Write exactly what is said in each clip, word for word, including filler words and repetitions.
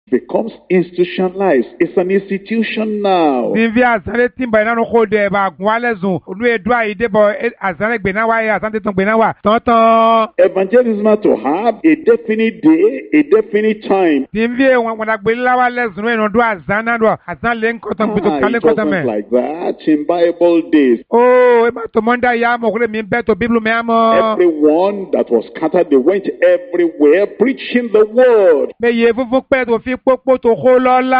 becomes institutionalized. It's an institution now. Nivi azale timba ina no kode ba gwale zun olu edu aide bo azale gbe na wa ya asante ton gbe na wa tonton. Evangelism has to have a definite day, a definite time. Nivi won won agbe la wa lezun eno do azana do azale nko ton gbe to Ah, kale it ko ton wasn't me. like that in Bible days. Oh, e ma to monda ya mo kule mi be to Bible me amo. Everyone that was scattered, they went everywhere preaching the word. Me ye fufu pe to fi popo to ko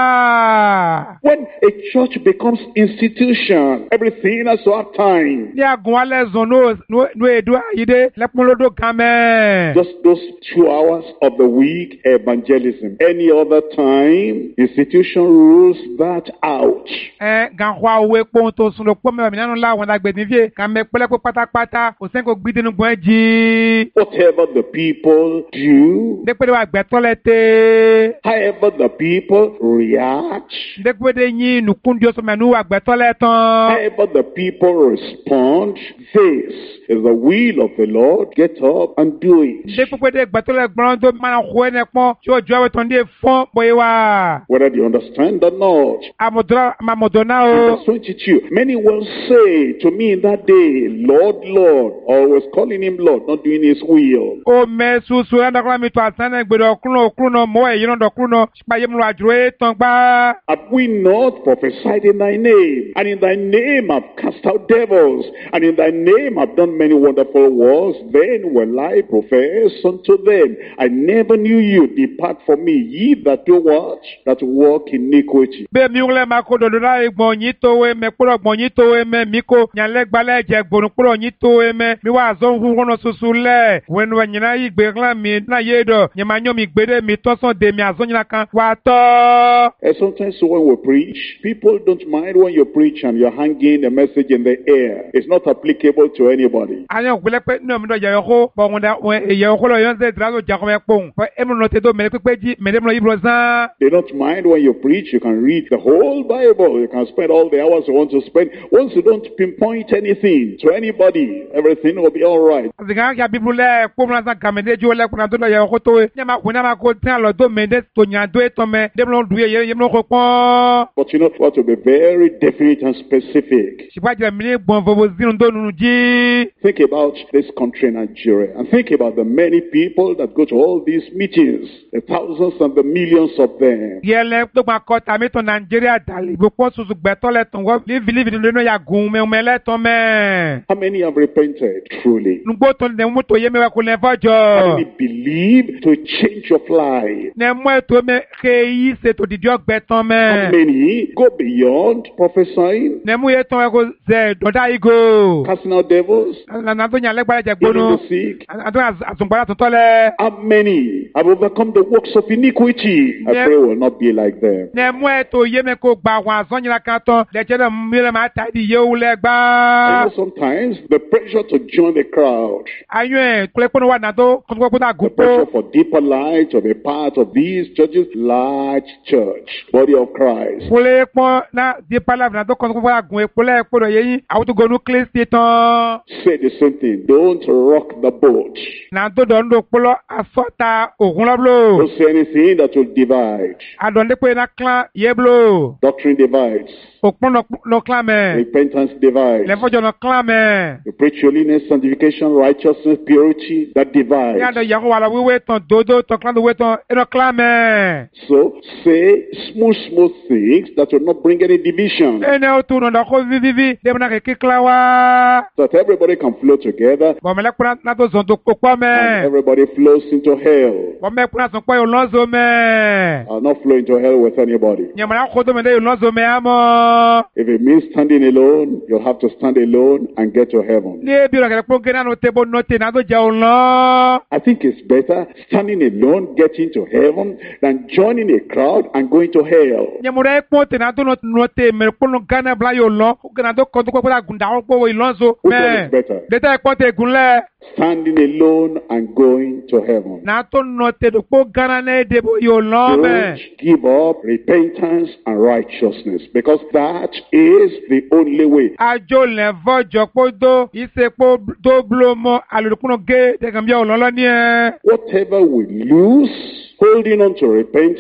lola. When a church becomes institution, everything has to have time. Ni agun ale zun no no no edu aide lepon lodo game. Just those two hours of the week, evangelism. Any other time, institution rules that out. Eh gan kwa we pon to sun lo po me mi nanu la won agbe ni vie kan me pele pe pátápátá o sen ko gbide nu gbon ji. Whatever the people do, De pe wa gbe tolete. however the people react, De pe de yin nu kun dio so me nu wa gbe toletan. however the people respond, this is the will of the Lord. Get up and do it. De pe de gbe tole gbon do ma ko ne pon ti o jo we ton de fon boye wa. Whether they understand or not. Amodra ma modona Verse o. twenty-two. Many will say to me in that day, Lord, Lord, always calling him Lord, not doing his will. O me su su enda kwa mi to asana gbe do kun o kun no mo e yin do kun no pa ye mu ajuro e ton gba. Have we not prophesied in thy name? And in thy name have cast out devils. And in thy name have done many wonderful works. Then will I profess unto them, I never knew you. Depart from me, ye that do what? That walk iniquity. Be mi ule ma ko do do la egbon yin to we me kuro gbon yin to we me mi ko nyan le gba le je gbonu kuro yin to we me mi wa zo hu wono susu le wen we nyina yi gbe glan mi na ye do nyama nyo mi gbe de mi to son de mi azo nyina kan wa to. And sometimes when we preach, people don't mind when you preach and you're hanging the message in the air. It's not applicable to anybody. Ayan gbe le pe no mi do je yo ko bo won da ye yo ko lo yon se drago ja ko me pon po e mo no te do me pe pe ji me de mo yi bro san. They don't mind when you preach. You can read the whole Bible. You can spend all the hours you want to spend. Once you don't pinpoint anything to anybody, everything will be all right. Zigan ya Bible le ko mo san kamede jo le kuna do lo ye ko to we nyama ko na ma ko tan lo do me de to nya do e to me de mo du ye ye mo ko pon. But you know what to be very definite and specific. Sipa je mi le gbon vovo zinu do nu ji. Think about this country, Nigeria, and think about the many people that go to all these meetings, the thousands and the millions of them. Yele to ma ko ta mi to Nigeria dali bo po susu gbe to le ton wo live live ni no ya gun me me le ton me. How many have repented truly? Nugbo to ne mu to ye me wa ko le How fojo. many believe to change your life? Ne mo to me ke yi se to di gbe ton How me. many go beyond prophesying, Ne mu ye ton ko ze do da igo. casting out devils, Na na to nya le gba je healing gbonu. the sick? Adun asungbara to to le. How many have overcome the works of iniquity? I Yeah. pray will not be like them. Ne mo to ye me ko gba wa so nyira kan ton le je na mi le ma ta di ye u le I gba. know sometimes the pressure to join the crowd, Ayun kule kono wa na to ko ko ta the pressure gupo. for deeper light to be part of these churches, large church, body of Christ. Kule pon na di palavra na to ko ko wa gun epo le epo ye yin awutu gonu klisti ton. Say the same thing. Don't rock the boat. Na to do ndo polo asota ogun lo blo. Don't say anything that will divide. Adon de pe na clan ye blo. Doctrine divides. Okpon no no clan me. Repentance divides. Le fojo no clan me. You preach holiness, sanctification, righteousness, purity. That divides. Ya do yago wala wiwe ton dodo ton clan do we ton e no clan me. So say smooth, smooth things that will not bring any division. Ene o tu no do ko vi vi vi de na ke kikla wa. That everybody can flow together Bo me le kuna na to zon to popo and me. everybody flows into hell. Bo me kuna son po yo lonzo me. I'll not flow into hell with anybody. Nyama ko to me de yo lonzo me amo. If it means standing alone, you'll have to stand alone and get to heaven. Ni bi ro ke po ke na no tebo no te na do je o lo. I think it's better standing alone, getting to heaven, than joining a crowd and going to hell. Nyamure po te na do no no te me po no gana bla yo lo. Ko na do ko to ko da gunda o po wo lonzo Which one me. is better? De ta ko te gunle. Standing alone and going to heaven. Na to no te do po gana ne de bo yo lo Don't me. give up repentance and righteousness, because that is the only way. Ajo le vojo po do ise po do blo mo alulukuno ge de kan bi o lo lo ni e. Whatever we lose, holding on to repentance,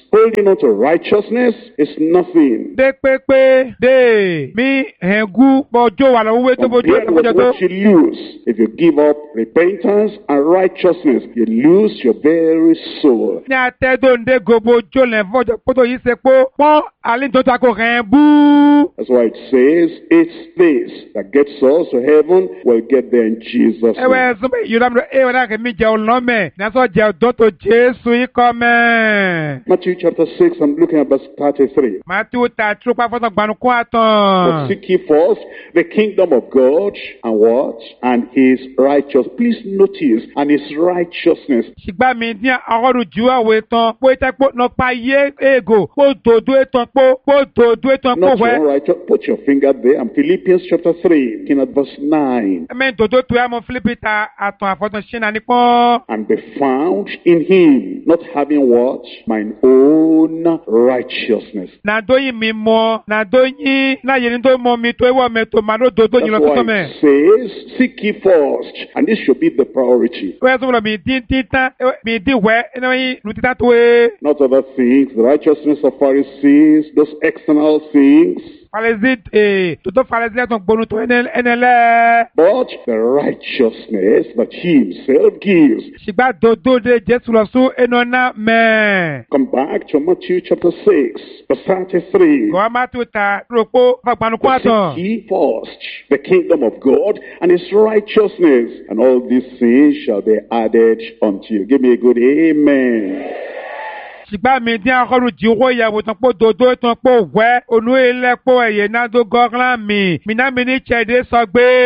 holding on to righteousness is nothing. De pepe de mi hengu bojo wala uwe to bojo Compared to with bojo what to. you lose if you give up repentance and righteousness, you lose your very soul. Ní atẹ́dọ̀ ndé gobo jo lẹ̀ fọ́jọ́ kótó yìí ṣe pé pọ́n àlejò tó akọ rẹ̀ bú. That's why it says it's this that gets us to heaven. We'll get there in Jesus' Ẹ̀wẹ̀ name. ẹ̀sùn bẹ́ẹ̀ yìí lọ́mọdé ẹ̀wẹ̀ náà kì í mi jẹ́ ọlọ́mẹ̀ ní aṣọ jẹ́ ọ̀dọ́ tó Jésù yìí kọ́ mẹ́. Matthew chapter six, I'm looking at verse thirty-three. Màtí ta tí ó pa fọ́tọ̀ gbanukú But àtàn. seek ye first the kingdom of God and what? And his righteousness. Please notice, and his righteousness. Ṣìgbà mi ní ọgọ́rùn jù àwẹ̀ tán pé tẹ́ pé nọpa yé ègò pé dòdó ètàn pé pé dòdó ètàn pé Not your wẹ́. own righteous. Put your finger there. And Philippians chapter three, looking at verse nine. Ẹ̀mẹ́ dòdó tó yà mọ́ Fílípì ta àtàn àfọ̀tàn ṣẹ́nà ní pọ́n. And be found in him, not having what? Mine own righteousness. Nàdóyìn mi mọ nàdóyìn náà yẹn ní tó mọ mi tó ẹwọ́ mi tó màá ló dòdó yìí lọ That's tó why mẹ́. it says, seek ye first. And this should be the priority. Wẹ́ẹ́ sọ́kùnrin mi dín dín tán mi dín wẹ́ ẹni wọ́n yín lu títà tó wé. Not other things, the righteousness of Pharisees, those external things. Falẹ́sì ee tòótọ́ falẹ́sì lẹ́tọ̀ gbónú tó ẹni lẹ́. But the righteousness that he himself gives. Ṣìgbà dòdó de Jésù lọ sún ẹnu ọ̀nà mẹ́. Come back to Matthew chapter six, verse thirty-three. Gọ́wá má tó ta rògbò fàgbanukú But àtàn. seek ye first the kingdom of God and his righteousness, and all these things shall be added unto you. Give me a good amen. Ṣìgbà mi dín akọ́rù jí owó ìyàwó tán pé dòdó tán pé wẹ́ onú ilẹ̀ pé ẹ̀yẹ náà tó gọ́gán mi. Mi náà mi ní Ṣẹ̀dé sọ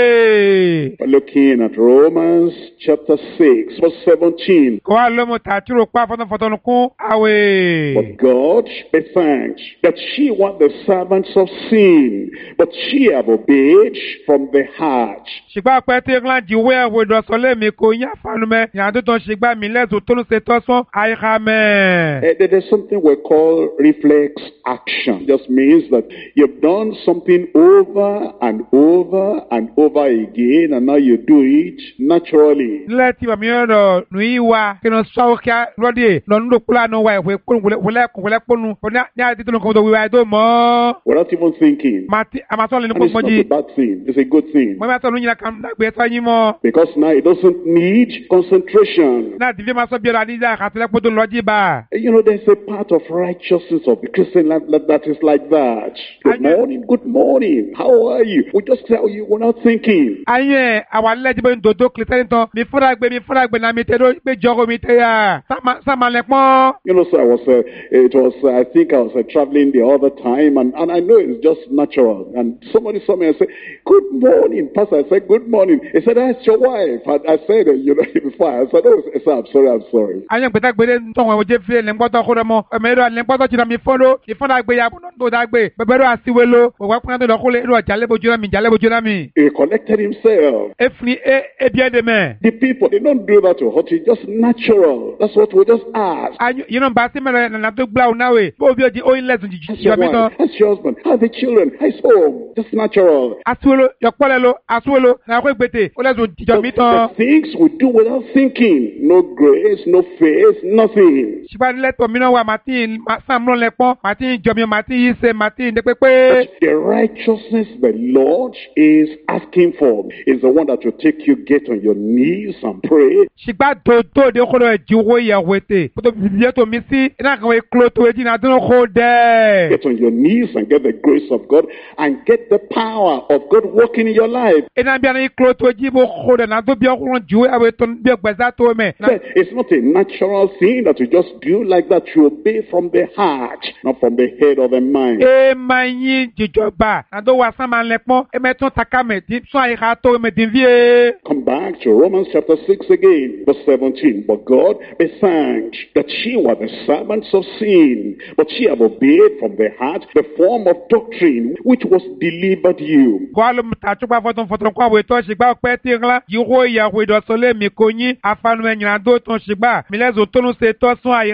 gbé. We're looking at Romans chapter six, verse seventeen. Gọ́wá ló mú tàtí rò pa fọ́tọ̀fọ́tọ̀ kún àwẹ̀. But God be thanked that she were the servants of sin, but she have obeyed from the heart. Ṣìgbà pẹ́ tí ńlá jí owó ẹ̀wọ̀ ìdọ̀sọ́ lẹ́mi kò yín àfààní mẹ́. Ìyàtọ̀ tó ń ṣìgbà mi lẹ́sùn tó ń ṣe tọ́sán àyíká mẹ́. Uh, There's something we call reflex action. It just means that you've done something over and over and over again, and now you do it naturally. Nílẹ̀ tí bàmí ọ̀rọ̀ nù yí wa kí ni sọ́wọ́ kí á lọ́dẹ̀ lọ́nù ló kúlà nù wa ìwé kúrò wọlé wọlé kúnnù ní àti tó nǹkan tó wíwá ẹ̀dọ́ mọ́. Without even thinking. Àmàtọ́ lè ní And it's pọ̀ not mọ́jì. a bad thing. It's a good thing. Mo máa tọ́ lóyún kan lágbè ẹ̀tọ́ yín mọ́. Because now it doesn't need concentration. Náà tìfẹ́ máa sọ bí ọ̀rọ̀ àdíjà àtìlẹ́pọ̀ tó lọ jí bá. You know, there's a part of righteousness of the Christian life that, that is like that. Good morning, good morning. How are you? We just tell you without thinking. Ayé àwọn alẹ́jì bẹ́ẹ̀ ń dòdó kìlítẹ́rì tán. Mi fúnra gbé mi fúnra gbé náà mi tẹ́ ló gbé jọ́rọ̀ mi tẹ́ yà. Sáma lẹ pọ́n. You know, so I was, uh, it was, uh, I think I was uh, traveling the other time, and, and I know it's just natural. And somebody saw me and said, good morning, Pastor. I said, good morning. He said, that's your wife. And I said, uh, you know, before, I said, oh, sir, I'm sorry, I'm sorry. Ayé gbẹ̀dá gbẹ̀dẹ̀ ń tọ̀wọ̀ ojú fi lẹ́ngbọ́tọ̀ kó rẹ mọ́. Ẹ̀mẹ́rọ lẹ́ngbọ́tọ̀ jìnnà mi fọ́nró. Ìfọ́nà gbé ya tó dá gbé. Bẹ̀bẹ̀rọ àsiwé lo. Òwò ẹ̀kúnná tó lọ́kọ́ lé ẹ̀rọ jálẹ̀bójú náà mi jálẹ̀bójú náà mi. He collected himself. Efiri e ebi ẹ̀dẹ̀ mẹ́. The people, they don't do that to hurt you. Just natural. That's what we just ask. Ayé yìí náà bá sí mẹ́rẹ̀ nànà tó gbà ọ̀nà wẹ̀. Bó o bí o di oyin lẹ́sùn jìjì That's your jìjọ mi tán. wife. That's your husband. How's the children? How's home? Just natural. Asuwelo yọkpọlẹ lo asuwelo nàkó ìgbètè ó lẹ́sùn jìjọ mi The, tán. the things we do without thinking. No grace, no faith, nothing. Ṣùgbọ́n lẹ́tọ̀ mi náà wà màtí sàmúlò lẹ́pọ́n màtí jọmi màtí yìí ṣe màtí ní pépé. The righteousness the Lord is asking for is the one that will take you get on your knees and pray. Ṣùgbọ́n dòdò de kó lọ ẹ̀jú owó ìyàwó ètè. Kótó bìbí tó mi sí iná kan wọ́n kúló tó etí náà dúró kó dẹ́. Get on your knees and get the grace of God and get the power of God working in your life. Iná bí a ní kúló tó jí bó kó dẹ̀ náà tó bí ọkùnrin jù ìyàwó ètò bí ọgbẹ̀sá tó mẹ́. But it's not a natural thing that you just do like that. You obey from the heart, not from the head or the mind. Ẹ máa yín jìjọba àdó wa sá máa lẹ́pọ́n ẹ mẹ́tún takamẹ̀ tí sún àyíká tó mẹ́tì fíye. Come back to Romans chapter six again, verse seventeen. But God be thanked that she were the servants of sin, but she have obeyed from the heart the form of doctrine which was delivered you. Bọ́ọ̀lù tàtúgbà fọ́tún fọ́tún kó àwòrán tó ṣìgbà ọ̀pẹ́ tí ńlá yíwó ìyàwó ìdọ̀sọ́lé mi kò yín afánú ẹ̀yìn àdó tó ṣìgbà mílẹ̀zò tó ń ṣe tọ́sún àyíká mẹ́.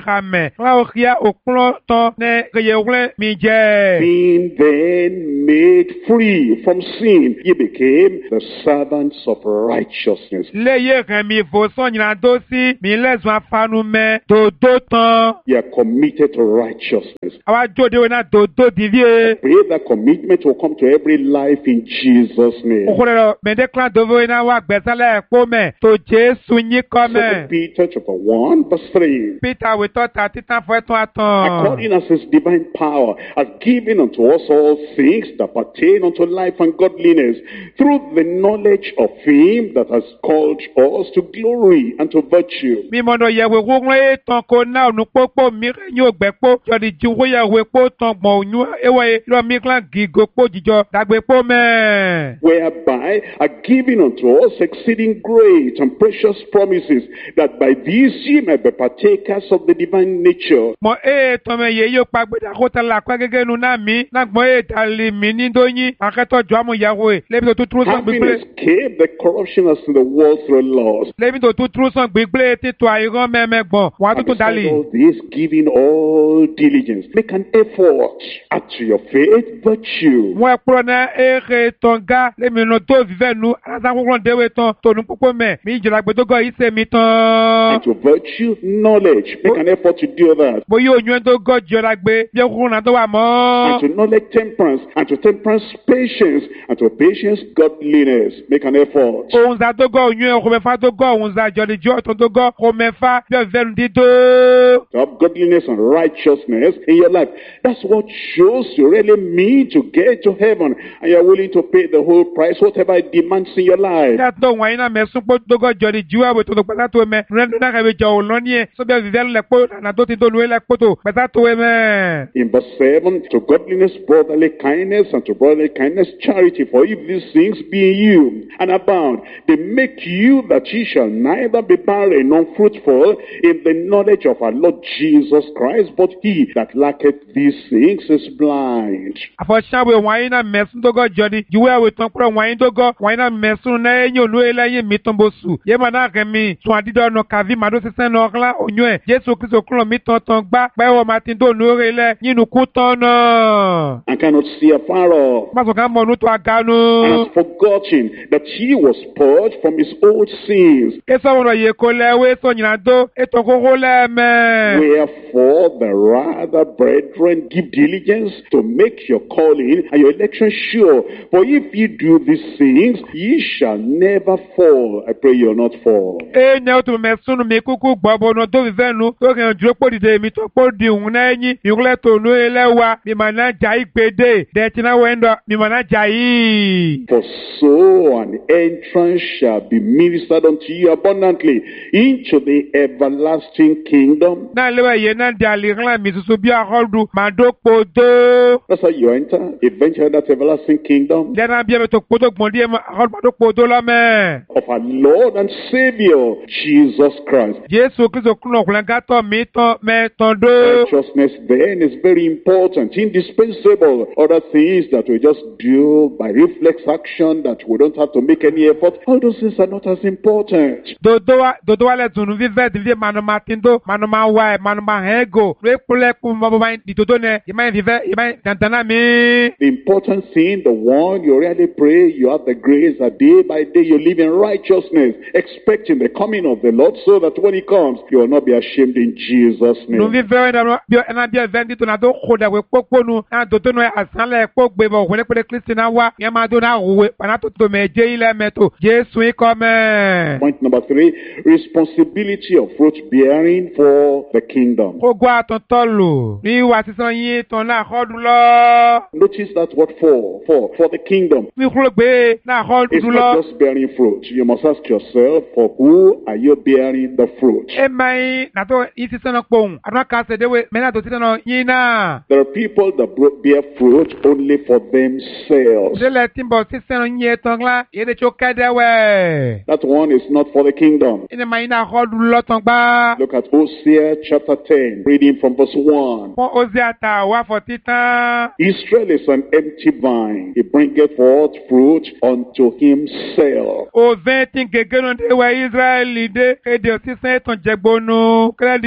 me. La okia okplo ton ne keye mi je. Being then made free from sin, ye became the servants of righteousness. Le ye remi vo son nyina dosi mi le zwa fanu me do do ton. You are committed to righteousness. Awa do de na do do divie. Pray that commitment will come to every life in Jesus' name. Okorelo me declare do vo na wa gbesale po me to Jesu nyi ko me. Second Peter chapter one verse three. Peter we thought that titan for to aton. According as his divine power has given unto us all things that pertain unto life and godliness, through the knowledge of him that has called us to glory and to virtue. Mi mono ye we wo e ton ko na nu popo mi nyi ogbepo jo di ji wo ye we po ton gbon onyu ewe lo mi klan gigo po jijo dagbe po me. Whereby are given unto us exceeding great and precious promises, that by these ye may be partakers of the divine nature. Mo e to me ye yo pa gbe da ko ta la kwa gege nu na mi na gbon e dali mi ni do yin aketo jo amu yawe le bi to tru so Having gbigble escaped the corruption that's in the world through laws. le bi to tru so gbigble ti to ayiran me me gbon wa And to beside dali. all this, giving all diligence, make an effort, add to your faith virtue, Mo e pro na e re tonga le mi no to vive nu asa ko de we ton to nu popo me mi jira gbe to go ise mi ton. and to virtue knowledge. Make an effort to do that. Bo yo nyu to go jira gbe bi ko na to wa mo. And to knowledge temperance, and to temperance patience, and to patience godliness. Make an effort. Ohun za to go nyu ko me fa to go ohun za jodi jo to to go ko me fa bi venu di do. To have godliness and righteousness in your life. That's what shows you really mean to get to heaven, and you're willing to pay the whole price, whatever it demands in your life. Ya to wa ina me sun po to go jodi jiwa we to to pata to me ren na ka be jo lo ni e so bi venu le po na to ti to nu le po to pata to we me. In verse seven, to godliness, brotherly kindness, and to brotherly kindness, charity. For if these things be in you and abound, they make you that ye shall neither be barren nor fruitful in the knowledge of our Lord Jesus Christ. But he that lacketh these things is blind. Afo shawe wa ina me sun to go jodi jiwa we ton pro wa ina to go wa ina me sun na enyo nu ele yin mi ton bo su. Ye ma na ke mi sun adido no kavi ma do sesen no kla onyu e Jesu Kristo klo mi ton ton gba pe wo ma tin do nu re le yin nu ku ton na. And cannot see afar off. Ma so ka mo nu to aganu. And has forgotten that he was purged from his old sins. Eso wono ye ko le we so nyina do e to ko ko le me. Wherefore, the rather, brethren, give diligence to make your calling and your election sure. For if ye do these things, ye shall never fall. I pray you'll not fall. E ne o to me sunu mi kuku gbogbo no to vivenu to kan duro po dide mi to po di un na yin mi kule to nu ele wa mi ma na ja igbede de ti na wendo mi ma na ja yi. For so an entrance shall be ministered unto you abundantly into the everlasting kingdom. Na lewe ye na dia li ran mi susu bi ahodu ma do podo. That's how you enter eventually that everlasting kingdom De na bi me to podo gbondi e ma ahodu ma do podo lo me. of our Lord and Savior, Jesus Christ. Jesu Kristo kuno kula gato mi to me ton do. Righteousness then is very important, indispensable. Other things that we just do by reflex action, that we don't have to make any effort, all those things are not as important. Dodo wa dodo wa le tunu vive di manu matindo manu ma wa manu ma hego re kule ku mo ba di dodo ne ye ma vive ye ma tantana mi. The important thing, the one you really pray, you have the grace that day by day you live in righteousness, expecting the coming of the Lord, so that when he comes, you will not be ashamed in Jesus' Nu name. vive wa na bi na bi vendi to na do khoda we popo nu na dodo no asan le po gbe bo wele pe Kristi na wa ye ma do na we na to to me je ile meto Jesu i come. Point number three, responsibility of fruit bearing for the kingdom. Ogo atontolo ni wa sisan yin ton na khodu lo. Notice that word for, for, for the kingdom. Mi khulo gbe na khodu It's lo. not just bearing fruit. You must ask yourself, for who are you bearing the fruit? E mai na to isi sana pon ana ka se dewe me na to ti na yin na. There are people that bro- bear fruit only for themselves. Je le timbo si sana yin ton la ye de cho kadewe. That one is not for the kingdom. Ine mai na khodu lo ton gba. Look at Hosea chapter ten, reading from verse one. Pon oziata wa for titan. Israel is an empty vine. He bringeth forth fruit unto himself. O vintin gegeno de wa Israeli de ede o ti san ton jegbonu kredi so gege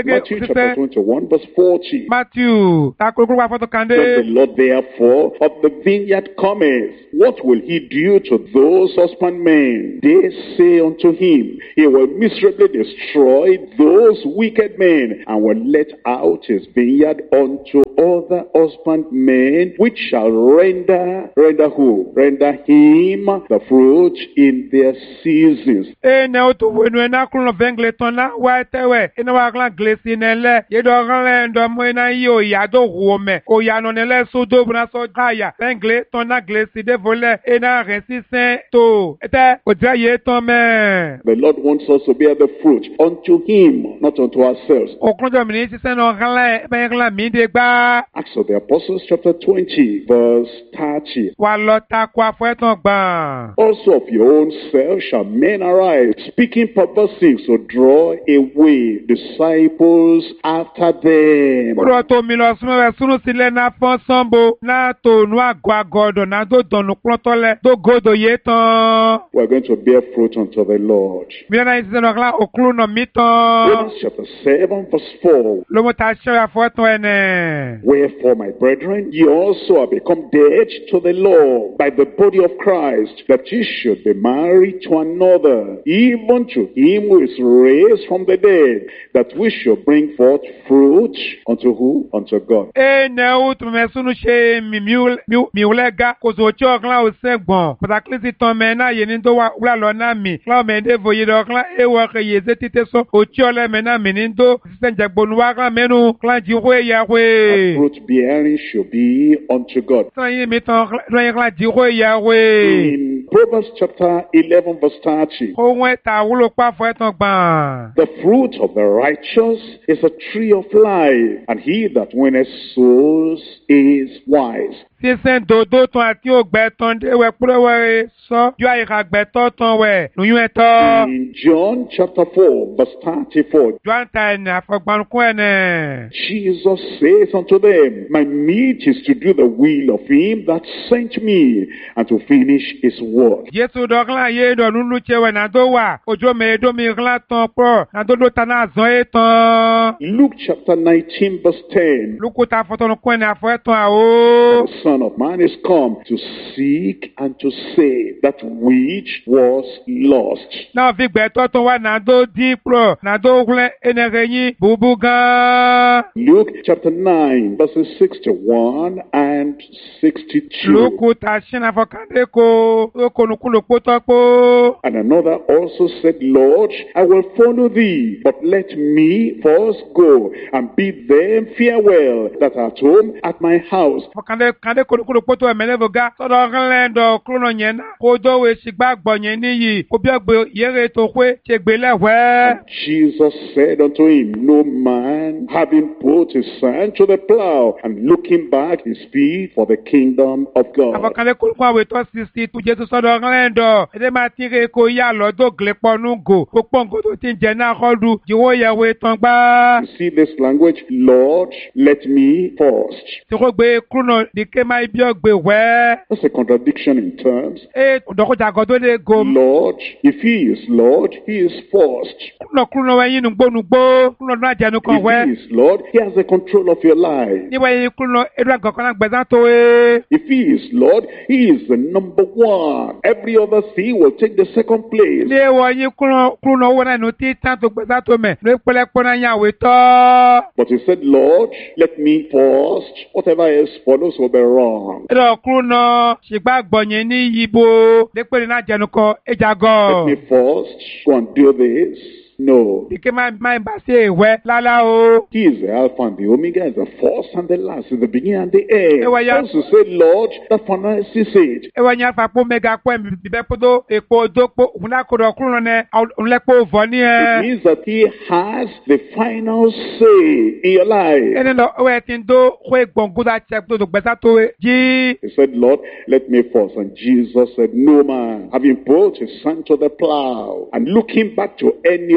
Matthew chapter twenty-one, verse forty. Matthew, takulukulu wa foto When the kande. Lord therefore of the vineyard cometh, what will he do to those husbandmen? They say unto him, he will miserably destroy those wicked men, and will let out his vineyard unto other husbandmen, which shall render, render who? Render him the fruit in their seasons. Ene otu wenu ena kulo vengle tona wa tewe. Ena wa klan glesi nele. Yedo klan ndo mo ena yo yado huome. O yano nele sudo buna so kaya. Vengle tona glesi de vole. Ena resisten to. Ete odra ye tome. The Lord wants us to bear the fruit unto him, not unto ourselves. Okunjo mini sisen no klan ben klan mi de gba. Acts of the Apostles chapter twenty, verse thirty. Wa lo ta kwa fo etan gban. Also of your own self shall men arise, speaking perverse things to draw away disciples after them. Oro to mi lo sumo we sunu sile na fon sambo na to nu ago agodo na do donu plotole do godo ye tan. We're going to bear fruit unto the Lord. Mi na sisen no klan oklu no mi tan. Romans chapter seven, verse four. Lo mo ta se ya fo etan ene. Wherefore, my brethren, ye also are become dead to the law by the body of Christ, that ye should be married to another, even to him who is raised from the dead, that we should bring forth fruit unto who? Unto God. Ene o tu me sunu se mi mi mi ulega ko so cho klan o segbon. Patakli ti tan me na ye ni do wa wla lo na mi. Klan me de voye do klan e wo ke ye ze tite so o cho le me na mi ni do sisen jagbonu wa klan menu klan ji ho ya Our we. fruit bearing should be unto God. San yi mi tan klan klan ji ho ya we. In Proverbs chapter eleven, verse thirty. Ko won ta wulo pa fo etan gban. The fruit of the righteous is a tree of life, and he that winneth souls is wise. Sisen dodo ton ati ogbe ton de we pure we so yo ai ka gbe to ton we nuyun eto. In John chapter four, verse thirty-four, Jo anta ene afogban kun ene. Jesus says unto them, my meat is to do the will of him that sent me, and to finish his work. Yesu do klan ye do nunu chewe na do wa ojo me do mi klan ton pro na do do tana zon etan. Luke chapter nineteen, verse ten, Lukuta foton kun ene afo etan a o. the Son of Man is come to seek and to save that which was lost. Na vi gbe to ton wa na do di pro na do klan ene reyin bubu gan. Luke chapter nine, verses sixty-one and sixty-two. Lukuta shina fo kande ko o konu kulo poto po. And another also said, Lord, I will follow thee, but let me first go and bid them farewell that are at home at my house. Kande kande konu kulo poto emele voga so do klan do krono yen na ko do we sigba gbo yen niyi ko bi ogbe yere to kwe se gbe lewe. Jesus said unto him, no man having put his hand to the plow and looking back is fit for the kingdom of God. Afọkànlé kólúkọ́ àwẹ̀ tó sixty tó jésù sọ́dọ̀ ọ̀rẹ́ndọ̀. Ẹdẹ máa ti rè kó yá lọ tó gèlè pọnú gò. Gbogbo nǹkan tó ti ń jẹ náà kọ́lu. Jìwọ́ yẹ̀wò tán gbá. You see this language, Lord, let me first. Tí kò gbé kúrúnà dìké máa ibi ọ̀gbẹ̀ wẹ́. That's a contradiction in terms. Ẹ ọ̀dọ́kọ̀jà kan tó lè go. Lord, if he is Lord, he is first. Kúrúnà kúrúnà wẹ̀ yín nùgbónùgbó. Kúrúnà náà jẹnu kan If wẹ́. he is Lord, he has the control of your life. Níwẹ̀ yín kúrúnà edu àgọ̀kan náà gbẹ̀sán tó e. If he is Lord, he is the number one. Every other thing will take the second place. Ní ẹwọ̀ yín kúrúnà owó náà nù tí tán tó gbẹ̀sán tó mẹ̀. Ní pẹ́lẹ́pẹ́ náà yàn àwẹ̀ tọ́. But he said, Lord, let me first. Whatever else follows will be wrong. Ẹ̀rọ kúrúnà ṣìgbà gbọ̀nyẹ̀ ní yíbo. Dépẹ́ náà jẹnu kan ẹja gọ̀. Let me first go and do this. No. Ike máa máa bá sí ìwẹ́ lálá o. He is the Alpha and the Omega, is the first and the last, is the beginning and the end. Ewa ya- Also say, Lord, that finances it. Ewa nyɛ afa kpo mega kpo ɛmi bibɛ kpoto ekpo do kpo wuna kodo kuro nɛ ɔlɛ kpo vɔ ni It ɛ. means that he has the final say in your life. Ɛni lɔ ɔwɛ ti do ko egbɔngu da cɛ kpoto do gbɛsa to ye. Ji He said, Lord, let me first. And Jesus said, no man, having put his hand to the plow and looking back to any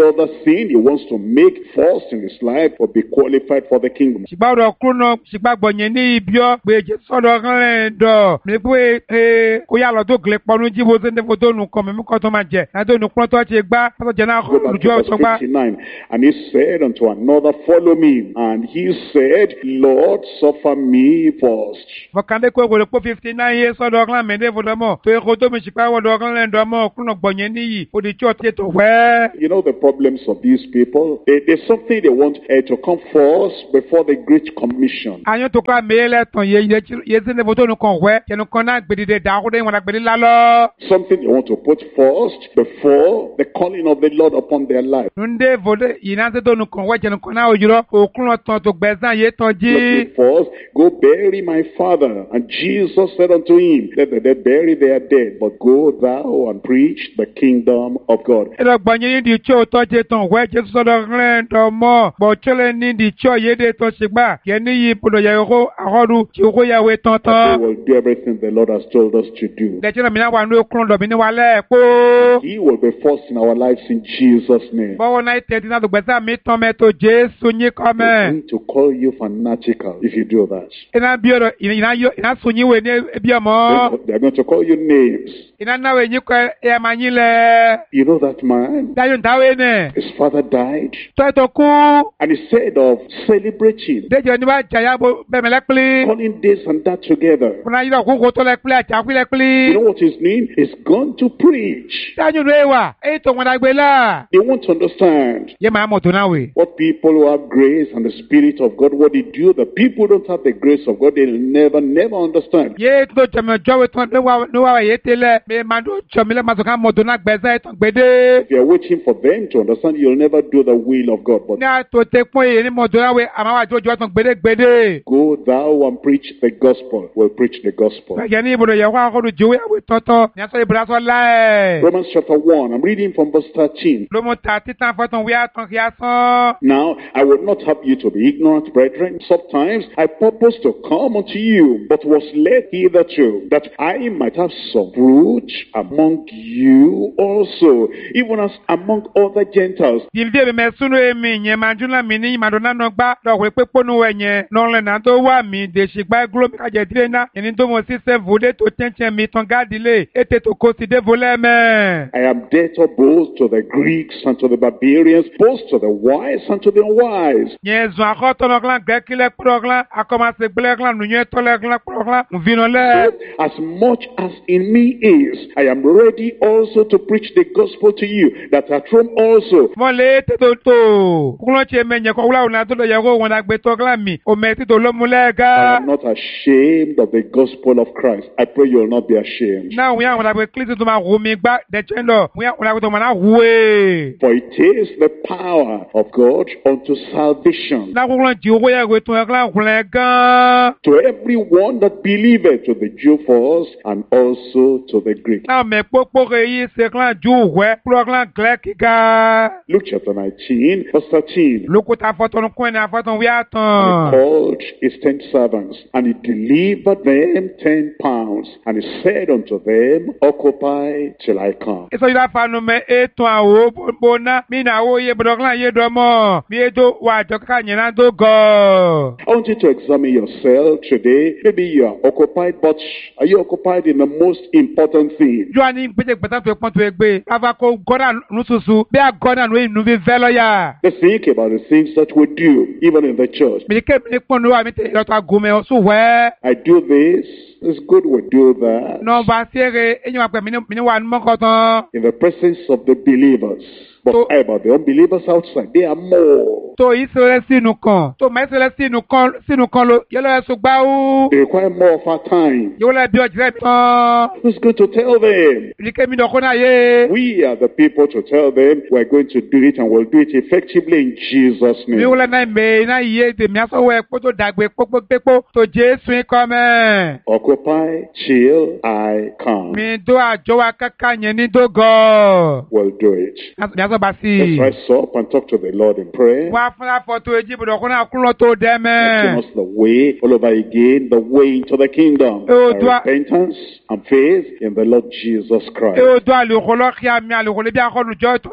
other thing he wants to make first in his life will be qualified for the kingdom. Ṣìgbà ọ̀dọ̀ kúrò náà ṣìgbà gbọ̀nyẹ̀ ní ibi ọ́ pé Jésù sọ̀dọ̀ rẹ̀ dọ̀. Mi pé ee kó yà lọ tó gilẹ̀ pọ̀nú jí bó ṣe ń dẹ́fọ̀ tó nù kọ́ mi mú kọ́ tó máa jẹ. Láti ònù pọ́n tó ṣe gbá pátó jẹ náà lójú ọ̀ṣọ́ gbá. And he said unto another, follow me. And he said, Lord, suffer me first. Fọkàndé kó ìwòrò pé fifty nine years sọ̀dọ̀ ọ̀gá mi dé fọdọ̀ mọ́. Tó èkó tó mi ṣìpá wọ̀dọ̀ ọ̀gá rẹ̀ dọ̀ mọ́ kúrò gbọ̀nyẹ̀ níyì. Ó di tí ó ti tó wẹ́. You know the problems of these people? They, there's something they want uh, to come first before the Great Commission. Àyàn tó kọ́ àmìlẹ̀ tán yé yé sí ndéfọ̀ tó nù kàn wẹ́. Kẹnu kan náà gbèdéde dàkúndé wọn àgbèdé lálọ́. Something they want to put first before the calling of the Lord upon their life. Nde vode yinase tó nù kàn wẹ́ kẹnu kan náà òjúrọ̀ òkúrọ̀ tán tó gbẹ̀sán yé tán jí. Looking first, go bury my father. And Jesus said unto him, let the dead bury their dead, but go thou and preach the kingdom of God. Ẹ̀rọ gbọ̀nyẹ́ ní di tí ó tọ́ jẹ tán wẹ́ Jésù sọ̀dọ̀ rẹ̀ tán mọ́. Bọ̀tsọ́lẹ̀ ní di tí ó yé de tán ṣègbà. Kẹ́ni yìí pọ̀lọ̀ yẹ kó àkọ́dù tí ó kó yàwé tán tán. They will do everything the Lord has told us to do. Lẹ́tí náà mi náà wà ní okùnrin dọ̀bí ní wa lẹ́ẹ̀kọ́. He will be first in our lives in Jesus' name. Bọ́wọ́ náà tẹ̀tí náà tó gbẹ̀sán mi tán mẹ́ tó Jésù yín kọ́ They're mẹ́. going to call you fanatical if you do that. Iná bí ọ̀rọ̀ ìná yọ ìná sùn yín wẹ̀ ní ebi ọmọ. They're going to call you names. Iná náà wẹ̀ yín kọ́ ẹ̀ máa yín lẹ̀. You know that man? Dáyọ̀ ntàwé nẹ̀. His father died. Tọ́tọ̀ kú. And instead of celebrating, Déjọ́ ní wàá jàyà bó bẹ̀mẹ̀ lẹ́kpili. calling this and that together, Fúnà yìí lọ kó kó tó lẹ́kpili àti àkúí lẹ́kpili. you know what his name? He's gone to preach. Dáyọ̀ rẹ̀ wà èyí tó wọn dàgbé la. They want to understand Yé màá mọ̀ tó náà wè. what people who have grace and the Spirit of God, what they do. The people who don't have the grace of God, they'll never, never understand. Yé tó jẹ̀mẹ̀ jọ́wé tán ní wà ní wà yé tẹ́lẹ̀. Mi máa tó jọ̀mílẹ̀ máa sọ ká mọ̀ tó náà gbẹ̀sẹ̀ tán gbẹ̀dẹ̀. If you're waiting for them to understand, you'll never do the will of God. But Ní àtò tẹ pọ́n yìí ní mọ̀ tó náà wè àmọ́ wà tó jọ́ tán gbẹ̀dẹ̀ gbẹ̀dẹ̀. go thou and preach the gospel. We'll preach the gospel. Gbẹ̀jẹ̀ ní ibùdó yẹ kó àkọ́dù jòwé àwẹ̀ tọ́tọ́. Ní àtọ́ ibùdó aṣọ láẹ̀. Romans chapter one, I'm reading from verse thirteen. Ló mú ta títàn fọ́tàn wí àtàn kí á sán. Now, I would not have you to be ignorant, brethren. Sometimes I purpose to come unto you, but was led hitherto, that I might have some fruit among you also, even as among other Gentiles. Dìbìdì èmi mẹ́sùnú èmi yẹn máa dúnlá mi ní ìmàdùnà náà gbá lọ́wọ́ pé pọ́nú ẹ̀yẹn nọ́ọ̀lẹ̀ náà tó wà mí dèṣì gbá gúlómi kájẹ̀ dílé náà ẹni tó mọ̀ sí sẹ́fúdé tó tẹ́ńtẹ́ mi tán gáàdìlé ètè tó kó sí dévò lẹ́mẹ̀. I am debtor both to the Greeks and to the barbarians, both to the wise and to the unwise. Yẹn zùn àkọ́tọ̀nà kan gbẹ́kílẹ̀ kúrọ̀ kan akọ́mọ̀sẹ̀ gbẹ́lẹ̀ kan nùyẹn tọ́lẹ̀ kan kúrọ̀ kan nùfínà lẹ̀. As much as in me is, I am ready also to preach the gospel to you, that at Rome also. Mọ̀lẹ́ tètò tó kúlọ̀ tiẹ̀ mẹ́yẹ kọ́ wúlò àwọn àtúntò yẹ kó wọn àgbẹ̀ tó kílà mi òmẹ tètò ló mú I lẹ́ẹ̀ká. am not ashamed of the gospel of Christ. I pray you will not be ashamed. Náà wọ́n yà wọn àgbẹ̀ kílísì tó máa wù mí gbá dẹ̀tsẹ̀ lọ wọ́n yà wọn àgbẹ̀ tó máa wù é. For it is the power of God unto salvation Náà kúlọ̀ jì owó yẹ wẹ̀ tó yẹ kílà wùlẹ̀ gan. to everyone that believeth, to the Jew first and also to the Greek. Náà mẹ́ kpókpó kẹ́ yí ṣe kílà jù wẹ́ kúlọ̀ kílà gílẹ̀ kíkà. Luke chapter nineteen, verse thirteen. Lókùtà afọ́tọ̀nù kún ẹni afọ́tọ̀nù wíyà He tán. called his ten servants, and he delivered them ten pounds, and he said unto them, Occupy till I come. Eso yìí fanu mẹ ètò àwò bọ́nà mí nà àwò yẹ bọ̀dọ̀ kílà yé dọ́mọ̀ bí ètò wà jọ kíkà yẹn náà tó gọ̀. I want you to examine yourself today. Maybe you are occupied, but are you occupied in the most important thing? Jọ́ ni pété gbẹ̀tà tó pọ́n tó gbé. Bàbá kò gọ́dà nùsùsù bí a gọ́dà nù inú bí fẹ́ lọ́yà. Let's think about the things that we do, even in the church. Mi ké mi pọ́n ní wa mi tẹ̀ ìlọ́tọ̀ àgùnmẹ̀ ọ̀sùn wẹ́. I do this. It's good we do that. Nọmba sẹ́rẹ̀ ẹ̀yìn wa pẹ̀ mi ní wà ní mọ́kọ̀tàn. In the presence of the believers. But So- how about the unbelievers outside? They are more. Tó ìṣẹ̀lẹ̀ sínú kan. Tó mẹ́sẹ̀lẹ̀ sínú kan sínú kan ló yẹ́lẹ̀ ẹ̀sùn gbáwó. They require more of our time. Yẹ́wọ́lẹ̀ bí ọ̀jẹ̀ mi tán. Who's going to tell them? Ìdíkẹ́ mi dọ̀kọ́ náà yé. We are the people to tell them we're going to do it, and we'll do it effectively in Jesus' Mi name. wúlẹ̀ náà mẹ́ iná yé tèmi asọ́wọ́ ẹ̀ kó tó dàgbé pópó pépó tó Jésù ikọ̀ mẹ́. Occupy till I come. Mi dó àjọ wa káká yẹn ní dógọ̀. We'll do it. Mi asọ́ bá sí. Let's rise up and talk to the Lord in prayer. Wá fúnra fọ́tò èjì bùdó kó náà kúrò tó Show dẹ́mẹ́. us the way all over again, the way into the kingdom. Oh, By do I- repentance and faith in the Lord Jesus Christ. E o do àlùkò lọ́kì àmì àlùkò lé bí akọ́lùjọ́ tó ẹ wẹ́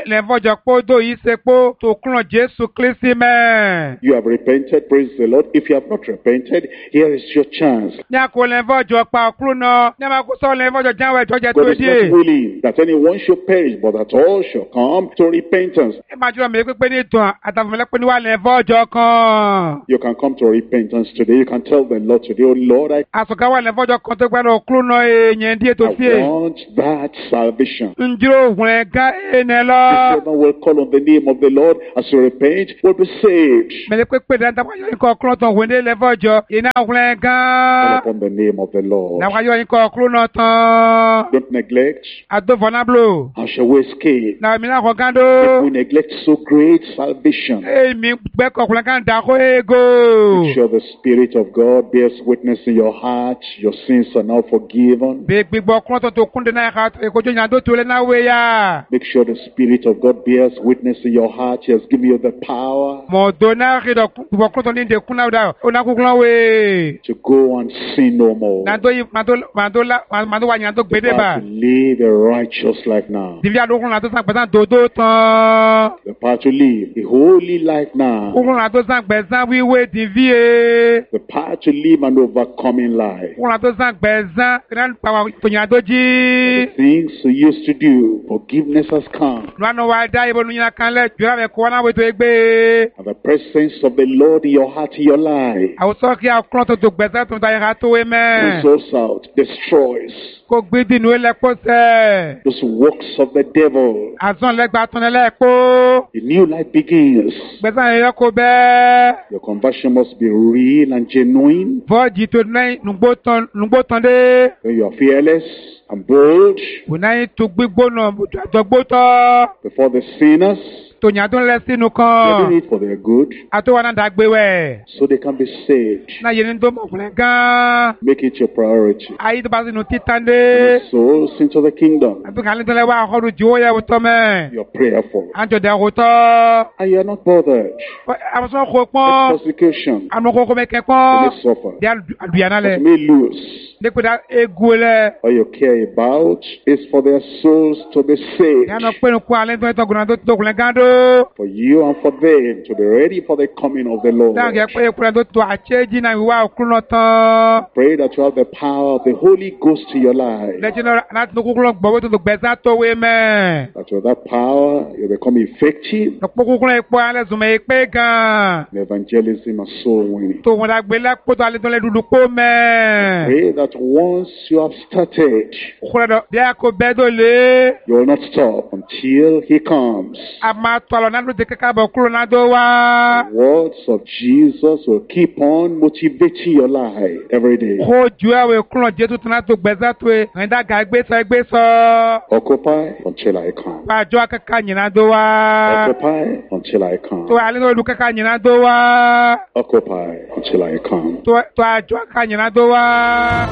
lẹ́fọ́jọ́ pọ́ tó yìí ṣe pọ́ tó kúrò Jésù Kristi mẹ́. You have repented, praise the Lord. If you have not repented, here is your chance. Ní àkó lẹ́fọ́jọ́ pa kúrò náà, ní àmà kó sọ lẹ́fọ́jọ́ jáwé ìjọjẹ́ tó God is dé. not willing that anyone should perish, but that all shall come to repentance. Ẹ máa jùlọ mi pípé ní ìtàn àtàfẹ́lẹ́pẹ́ ní wà lẹ́fọ́jọ́ kan. You can come to repentance today. You can tell the Lord today, oh Lord, I, Àsùnká wà lẹ́fọ́jọ́ kan tó gbẹ́dọ̀ kúrò náà èèyàn díẹ̀ tó sí I è. want that salvation. Njúrò òhun ẹ̀ gá ẹnẹ lọ. Whoever will call on the name of the Lord as you repent will be saved. Mẹ̀lẹ́ pípé dáadáa wáyọ̀ yín kọ́ kúrò tán òhun dé lẹ́fọ́jọ́. Iná òhun ẹ̀ Call gán. upon the name of the Lord. Nàwáyọ̀ yín kọ́ kúrò náà tán. Don't neglect. Adófọ̀nàblo. How shall we escape? Nàwẹ̀mí náà kọ́ gándó. If we neglect so great salvation, Èmi gbẹ́kọ̀ ọ̀kùnrin kan dà kó ego. make sure the Spirit of God bears witness in your heart. Your sins are now forgiven. Bí gbígbọ́ kúrò tó tó kúndé náà ká èkójú yàn tó tó lé náà wé yá. Make sure the Spirit of God bears witness in your heart. He has given you the power Mọ̀dó náà rí dọ̀ gbígbọ́ kúrò tó ní ìdè kún náà dà ó náà kúkú náà wé. to go and sin no more. Nàdó yìí màdó màdó lá màdó wà yàn tó gbédè The bá. power to live a righteous life now. Dìbí àdókùn náà tó sàn pẹ̀sán dòdó tán. The power to live a holy life now. Kúkú náà tó sàn pẹ̀sán wíwé dìbí e. The power to live an overcoming life. Kúkú náà tó sàn pẹ̀sán ìdáná pàwọ̀ tòyàn tó jí. Things we used to do, forgiveness has come. Lọ́nà wa dá ibò nìyẹn kan lẹ̀ jùlọ àbẹ̀ kó wọn náà wé tó gbé. And the presence of the Lord in your heart, in your life, Àwùjọ kí àkúrọ̀ tó tó gbẹ̀sẹ̀ tó ń ta yẹn tó wé mẹ́. goes out, destroys Kó gbé dínú ilẹ̀ kó sẹ̀. those works of the devil. Àzọ́n lẹ́gbàá tún lẹ́ kó. A new life begins. Gbẹ̀sẹ̀ yẹn kó bẹ́ẹ̀. Your conversion must be real and genuine. Bọ́ọ̀jì tó náà nùgbó tán nùgbó tán dé. When you are fearless and bold Kò náà tó gbígbóná àjọgbó tán. before the sinners, Tòyàn tó ń lẹ sínú you are kan. doing it for their good, Àtọ́wọ́ náà dàgbé wẹ̀. so they can be saved. Náà yẹn ní tó mọ̀kùnrin gan. Make it your priority. Ayé tó bá sínú títàn dé. Souls into the kingdom. Àtúnkà ní tó lẹ́ wá àkọ́dù jù ó yẹ wò tọ́ mẹ́. You're prayerful. Àjọ dẹ̀ wò tọ́. And you are not bothered. Àbùsọ̀ kò pọ́n. Persecution. Àmọ́ kókó mẹ́kẹ́ You pọ́n. may suffer. Dẹ́ àlùyànà lẹ̀. You may lose. Dẹ́kun egu lẹ̀. All you care about is for their souls to be saved. Yàrá pé nkú alẹ́ tó ń tọ́ gùnà tó tó kùnrin gan dó. For you and for them to be ready for the coming of the Lord. Dáhùn kẹ́ pé kùnrin tó tó àṣẹ́jì náà wíwá òkú náà tán. Pray that you have the power of the Holy Ghost in your life. Lẹ́jìn náà láti tó kúkú lọ gbọ́ wípé tó gbẹ̀sán tó wé mẹ́. That with that power you become effective Lọ́pọ̀ kúkú lọ ipò alẹ́ zùmọ̀ ìpè gan. in evangelism and soul winning. Tó wọn dàgbé lápò tó alẹ́ tó lẹ́ dúdú kó mẹ́. Pray that once you have started, Kúrẹ́ dọ̀ bí a kò bẹ́ tó lé. you will not stop until He comes. A máa tọ́ àlọ́ náà ló ti kíkà bọ̀ kúrò náà tó wá. The words of Jesus will keep on motivating your life every day. Kó ju ẹ̀wẹ̀ kúrò Jésù tó náà tó gbẹ̀sán tó ẹ̀. Ẹ̀dá gà gbé sọ ẹgbẹ́ sọ. Occupy until I come. Pàjọ́ akẹ́kọ̀ọ́ àyìnlá tó wá. Occupy until I come. Tó alẹ́ náà olùkẹ́kọ̀ọ́ àyìnlá tó wá. Occupy until I come. Tó àjọ akẹ́kọ̀ọ́ àyìnlá tó wá.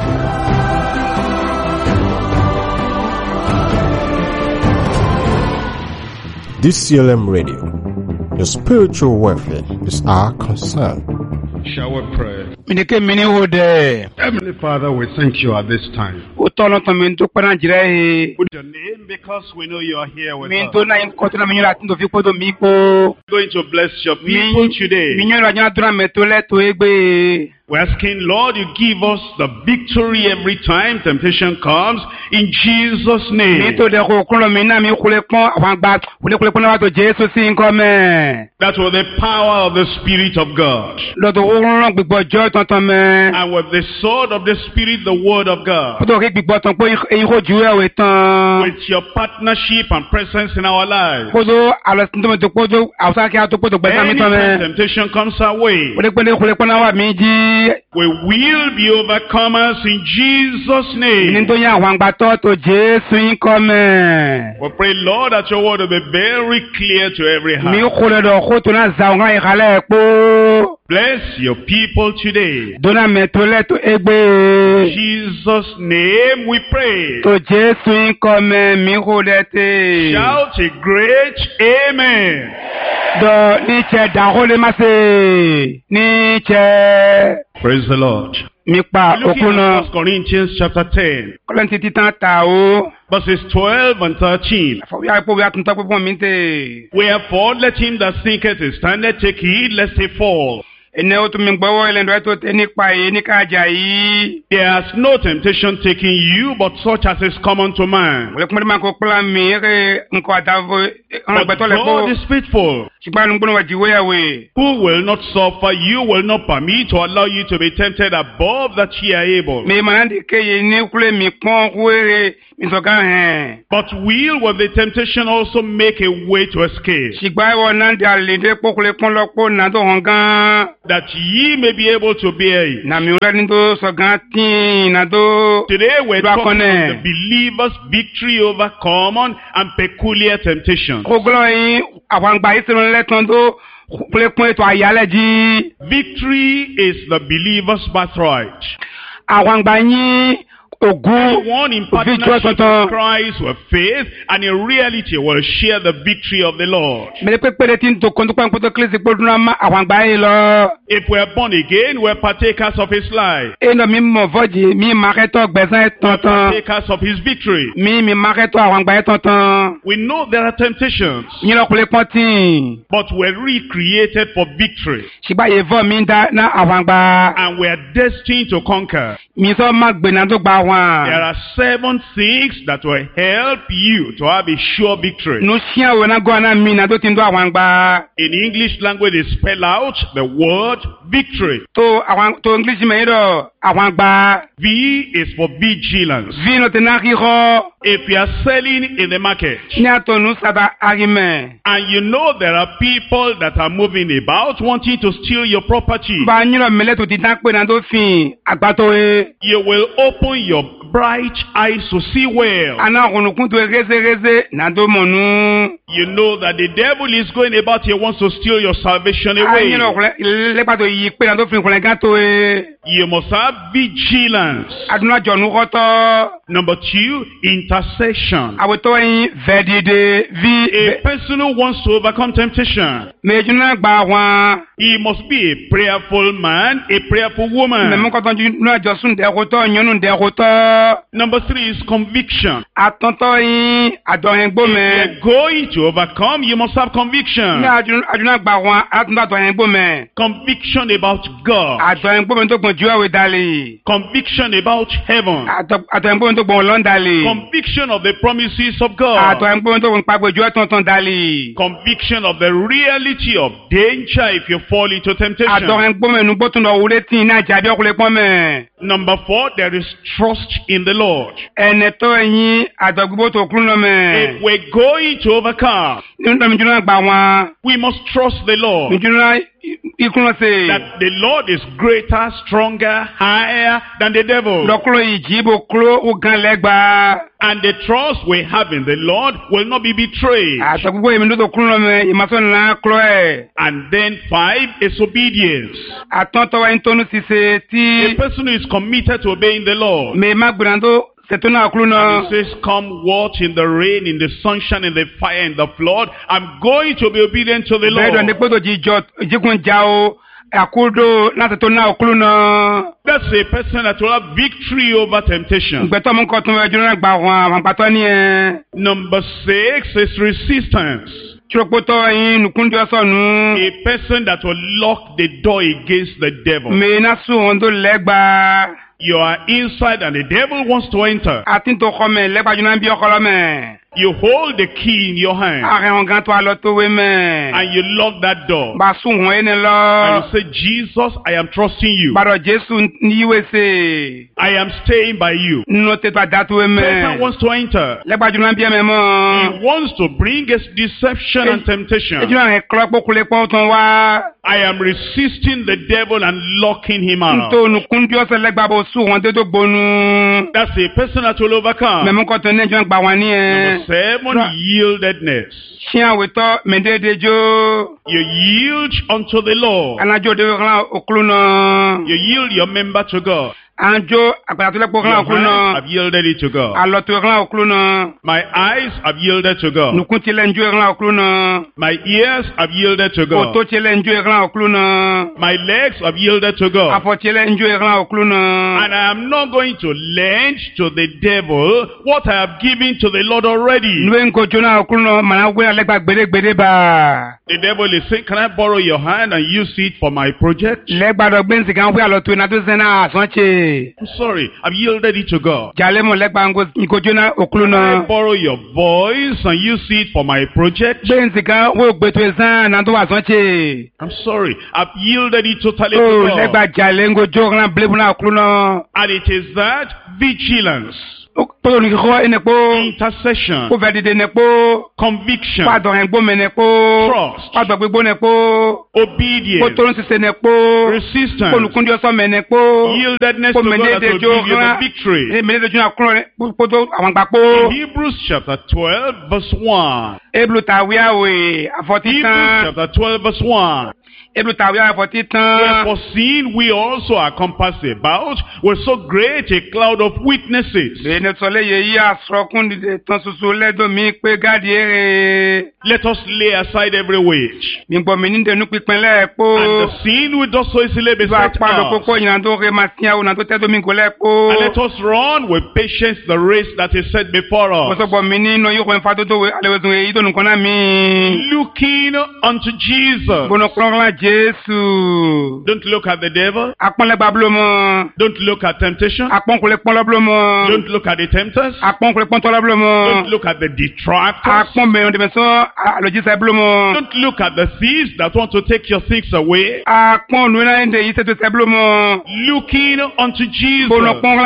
D C L M Radio. Your spiritual welfare is our concern. Shall we pray? Minike mini wo de. Heavenly Father, we thank you at this time. O tọ́lọ́ tán mi tó pẹ́rẹ́ jìrẹ́ yìí. Put your name because we know you are here with Mi us. tó náà yín kọ́tún náà mi yóò láti tó fi kó tó mi kó. We're going to bless your people Mi today. yóò rà jẹ́ àdúrà mẹ́tò lẹ́tọ̀ égbé. We're asking, Lord, you give us the victory every time temptation comes in Jesus' Mi name. tó dẹ̀ kó kúrò mi náà mi kúlẹ̀ pọ́n àwọn àgbà kúlẹ̀ pọ́n náà wà tó Jésù sí nǹkan mẹ́. That was the power of the Spirit of God. Lọ́dọ̀ ó rán gbígbọ́ jọ́ tọ̀tàn mẹ́. And with the sword of the Spirit, the Word of Ó God. tó kí gbígbọ́ tán pé eyín kò ju ẹ̀wẹ̀ tán. With your partnership and presence in our lives. Kódó àlọ́sìn tó mi tó kódó àwùsá kí a tó kódó gbẹ̀sán mi tán Anytime mẹ́. temptation comes our way, Kúlẹ̀ pọ́n kúlẹ̀ pọ́n náà wà mí jí. we will be overcomers in Jesus' Ní name. tó yẹ àwọn àgbà tó tó Jésù yín kọ́ mẹ́. We pray, Lord, that your word will be very clear to every Mi heart. kúlẹ̀ dọ̀ kó tó náà zà ọ̀gá ìkàlẹ̀ pọ́. Bless your people today. Dona mẹ́tò lẹ́tọ̀ égbé. In Jesus' name we pray. Tó Jésù yín kọ́ mẹ́ mi kúlẹ̀ tè. Shout a great amen. Dọ̀ ní tsẹ̀ dàkó lè má se. Ní tsẹ̀. Praise the Lord. mipa Looking at okuno First Corinthians chapter ten, kolenti titan tao verses twelve and thirteen. fo ya po ya tunta po minte Wherefore, let him that thinketh he standeth take heed lest he fall. ene o tumi gbowo ele ndo to eni pa e ni ka jayi There has no temptation taking you, but such as is common to man. wole kuma ma ko plan mi re nko adavo on But gbeto le po God is faithful, sigba nu gbonu wa jiwe yawe who will not suffer you, will not permit to allow you to be tempted above that ye are able, me manandi ke ye ni kule mi pon kuere mi so ga hen but will with the temptation also make a way to escape, sigba wo nandi ale de po kule pon lo po na do hongan that ye may be able to bear it. na mi ula ni do so ga tin na do Today we're Dwa talking kone. of the believer's victory over common and peculiar temptations. oglo yin àwọn gba isirun leton do kule pon eto ayaleji Victory is the believer's birthright. àwọn gba yin ogun Everyone in partnership victory with tuntun Christ will faith and in reality will share the victory of the Lord. mele pe pere tin to kon to pan poto klesi poduna ma àwọn gba yin lo If we're born again, we're partakers of his life. eno mi mo voji mi maketo gbesan We're tonton partakers of his victory. mi mi maketo àwọn gba tonton We know there are temptations, yin lo kule pon tin but we're recreated for victory. sigba ye vo mi da na àwọn gba And we're destined to conquer. mi so ma gbe na do gba There wan are seven things that will help you to have a sure victory. nu sia wo na go na mi na do tin do àwọn gba In English language, they spell out the word victory. to àwọn to english me do àwọn gba V is for vigilance. vi no tenaki ho If you are selling in the market ní àtọ̀nù sábà arimẹ̀. and you know there are people that are moving about wanting to steal your property, bá a yín mẹ́lẹ́ tó ti dá pé náà tó fi àgbàtọ̀ e. you will open your bright eyes to see well. àná òkùnkùn tó rézérézé náà tó mọ̀ nù. You know that the devil is going about here, wants to steal your salvation a away. yín ọkùnrin lẹ́pàtọ̀ yìí pé náà tó fi ìkùnrin gàtọ̀ e. You must have vigilance. àdúrà jọ̀nù kọ́tọ́. Number two, intercession. àwòtọ́ yín vẹ́dìde vi. A person who wants to overcome temptation, méjì náà gbà wọn. he must be a prayerful man, a prayerful woman. mẹ̀mú kọ́tọ́ ju náà jọ sùn dẹ́kọ̀tọ́ yọ̀nù dẹ́kọ̀tọ́. Number three is conviction. àtọ́tọ́ yín àdọ̀yìn If gbọ́mẹ̀. you're going to overcome, you must have conviction. ní àdúrà gbà wọn àtúntò àdọ̀yìn gbọ́mẹ̀. Conviction about God. àdọ̀yìn gbọ́mẹ̀ tó gbọ̀n ju ẹ̀wẹ̀ dalẹ̀. Conviction about heaven. àtọ̀yìn gbọ́mẹ̀ tó gbọ̀n lọ́n dalẹ̀. Conviction of the promises of God. àtọ̀yìn gbọ́mẹ̀ tó gbọ̀n pàgbẹ́jọ́ ẹ̀tọ̀ntàn dalẹ̀. Conviction of the reality of danger if you fall into temptation. àtọ̀yìn gbọ́mẹ̀ nu gbọ́tún lọ wúlé tí iná jáde ọkùnrin pọ́nmẹ̀. Number four, there is trust in the Lord. ẹnẹ tó yín àtọ̀gbọ́ tó kúrú lọ mẹ́. If we're going to overcome, nínú tó mi jùlọ gbà wọn. we must trust the mi Lord. jùlọ ikú lọ sí. That the Lord is greater, stronger, higher than the devil. lọ́kùnrin yìí jí bò kúrò ó gan lẹ́gbàá. And the trust we have in the Lord will not be betrayed. àtọ̀gbọ́ yìí mi tó kúrú lọ mẹ́ ìmọ̀sán náà kúrò ẹ̀. And then five is obedience. àtọ̀tọ̀ wa ń tọ́nu ṣiṣẹ́ tí. A person who is committed to obeying the Lord. mẹ má gbìyànjú tó ṣètò náà kúrú And náà. he says, come what in the rain, in the sunshine, in the fire, in the flood. I'm going to be obedient to the bẹ́ẹ̀ dọ̀ ní Lord. pé tó jíjọ jíkun já o àkúrò láti tó náà kúrú náà. That's a person that will have victory over temptation. gbẹ̀tọ́ mú kọ́ tún ẹjọ́ náà gbà wọn àwọn àgbàtọ́ ní ẹ. Number six is resistance. tìrọ̀pọ̀tọ̀ yín nùkúndé ọ̀sọ̀nù. A person that will lock the door against the devil. mẹ́ẹ̀nà sùn wọn tó lẹ́gbàá. You are inside and the devil wants to enter. àti tó kọ́ mẹ́ lẹ́gbàá jù náà bí ọkọ lọ mẹ́. You hold the key in your hand ààrẹ wọn gan tó a lọ tó wé mẹ́. and you lock that door. bá a sùn wọn ẹni And lọ. you say, Jesus, I am trusting you. bàdọ̀ jésù níwèé sè. I am staying by you. nínú tètè àdàtú wé Satan mẹ́. wants to enter. lẹ́gbàá jù náà bí ẹ̀mẹ̀ mọ́. He wants to bring us deception and ẹjọ́ temptation. náà ẹ̀ kọ́ kpókulé pọ́ tán wá. I am resisting the devil and locking him out. ntò nùkúndé ọ̀sẹ̀ lẹ́gbàá bó sùn wọn tó tó gbónú. That's a person that will overcome. mẹ̀mú kọ́ tó ní ẹjọ́ gbà wọn ní ẹ. Number seven, yieldedness. Tiens, wetɔ mɛdededzo. You yield unto the Lord. Anadzo de ɣla okluna. You yield your member to God. Anjo akatule ko Your kan okulu hands na. have yielded it to God. Alo to kan okulu na. My eyes have yielded to God. Nukunti le njo kan okulu na. My ears have yielded to Oto God. chele njo kan okulu na. My legs have yielded to God. Afo chele njo kan okulu na. And I am not going to lend to the devil what I have given to the Lord already. Nwe ko jona okulu na mana gbe ale gba gbere gbere ba. The devil is saying, can I borrow your hand and use it for my project? Le gba do gbe nsi kan we alo to na to sena asanche. I'm sorry, I've yielded it to God. Jale mo le gba ngo ko jona okulu Can na. I borrow your voice and use it for my project? Gbe nsi kan wo gbe to san na to asanche. I'm sorry, I've yielded it totally Oh, to le God. gba jale ngo jo kan blebu na okulu na. And it is that vigilance, To ni ko ene po. intercession, Ko ve dide ne po. conviction, Pa do en gbo me ne po. Trust. Pa do gbegbo ne po. Ko obedience, to nsi se ne po. Ko resistance, lukundi oso me ne po. yieldedness Ko to me God ne that de will jo give you the kan. victory. E me ne de jo na kuro ne po to àwọn gba po. In Hebrews chapter twelve verse one. Eblu ta wi awe afoti Hebrews tan. chapter twelve verse one. Eblu ta wi afoti tan. Wherefore seeing we also are compassed about with so great a cloud of witnesses, Le ne sole ye yi asrokun de tan susu le do mi pe gadi ere. let us lay aside every weight Mi gbo mi ni de nu pipin le po. and the sin which does so easily Ba beset pa do us, koko yin do re ma tin awo na to te do mi go le po. and let us run with patience the race that is set before Mo us, so gbo mi ni no yo ko en fa to to we ale we tun e do nu kan na mi. looking unto Jesus. Bono kron Jesu. Don't look at the devil. Apon le gba blo mo. Don't look at temptation. Apon ko le pon lo blo mo. Don't look at the tempters. Apon ko le pon to lo blo mo. Don't look at the detractors. Apon me on de so aloji se blo mo. Don't look at the thieves that want to take your things away. Apon nu na inde yi se to se blo mo. Looking unto Jesus, Bono kron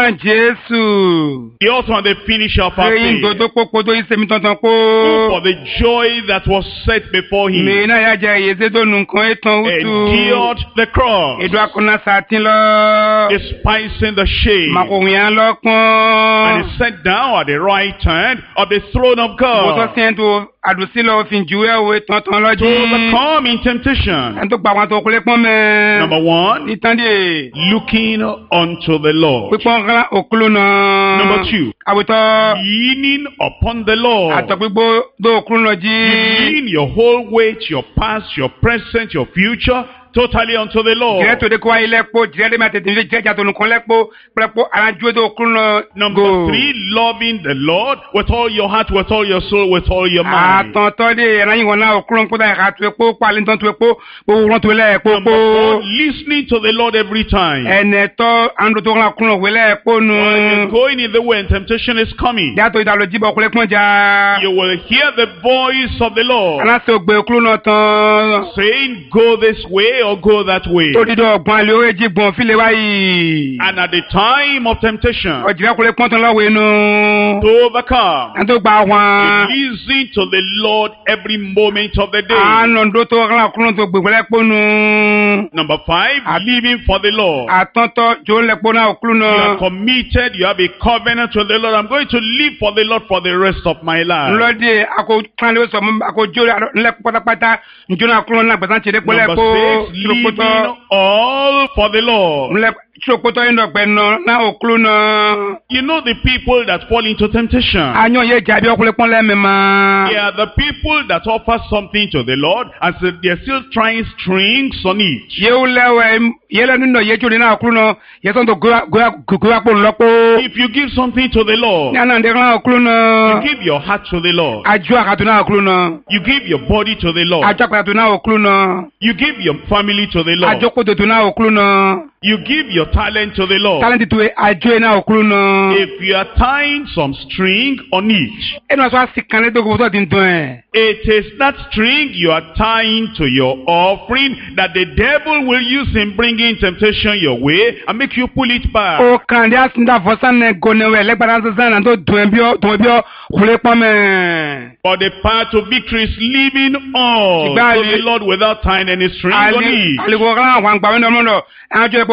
Jesu. the author and the finisher of our Reyin do faith, do popo do ise mi tonton who ko. for the joy that was set before him Me na ya je ye se do nu kan etan utu. endured the cross, Edo akona satin lo. despising the shame, Mako yan lo and pon. is set down at the right hand of the throne of Mo so God, sen to adusi lo fin juwe we tonton lo to ji. overcome in temptation. En to gba wan to kule pon me. Number one, Itan de. looking unto the Lord. Pipon kan okulu na. Number two, Awito. leaning upon the Lord. Ato gbogbo do okulu lo You ji. lean your whole weight, your past, your present, your future, totally unto the Lord. Jire to de kwa ile po jire de ma tete mi je ja to nu kon le po pre po aranju do okulu lo. Number three, loving the Lord with all your heart, with all your soul, with all your mind. Atonto de ran yin wona okulu ko da ka tu epo pa le ton tu epo po ran tu le epo Number four, po. listening to the Lord every time. Ene to ando to ran okulu we le epo nu. While you're going in the way and temptation is coming, Ja to idalo jibo okulu pon ja. you will hear the voice of the Lord Ala se ogbe okulu na tan. saying, go this way or go that way. To di do ogbon le o jigbon fi le wa yi. And at the time of temptation, O jire okulu pon tan lo we nu. to overcome, En to gba wan. listen to the Lord every moment of the day. Anu ndo to ran okulu to gbe le po nu. Number five, living for the Lord. Atonto jo le po na okulu You are na. committed, you have a covenant with the Lord. I'm going to live for the Lord for the rest of my life. Lodi ako kan le so ako jo le patapata njuna okulu na gbesan ti de po le Number po. six, living all for the Lord. Le chokoto ndo pe no na okulu na. You know the people that fall into temptation. Anyo ye jabi okulu pon le me ma. They are the people that offer something to the Lord and so they're still trying strings on it. Ye o lewe ye le nno ye jori na okulu na ye so to go go go po lopo. If you give something to the Lord, Na na de ran okulu you na. give your heart to the Lord. Ajo akatu na okulu na. You give your body to the Lord. Ajo akatu na okulu na. You give your family to the Lord. Ajo ko to na okulu na. You give your talent to the Lord. Talent to ajo na okulu na. If you are tying some string on it, Eno so asikan le do go so tin ton e. it is that string you are tying to your offering that the devil will use in bringing temptation your way and make you pull it back. O kan dia sinda fosan ne gone we le gbadan san na to dun bi o dun bi o kule pon me. But the path to victory is living on to the Lord without tying any string on Ali it. ali go ran wan gba we no mo lo. An jo epo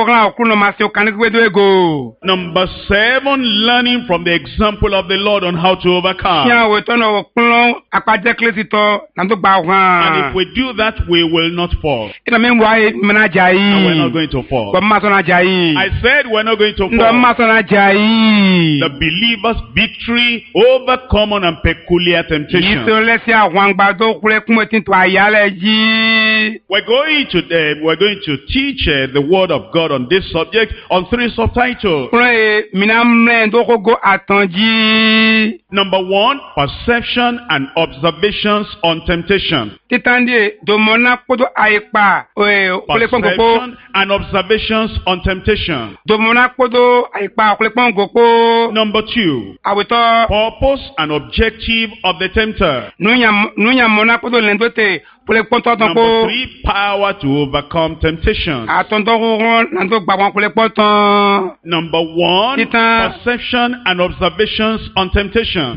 Number seven, learning from the example of the Lord on how to overcome. And if we do that, we will not fall. And we're not going to fall. I said we're not going to fall. The believer's victory over common and peculiar temptation. We're going to uh, we're going to teach uh, the Word of God on this subject on three subtitles. Number one, perception and observations on temptation. Perception and observations on temptation. Number two, purpose and objective of the tempter. Number three, power to overcome temptation. Number one, perception and observations on temptation.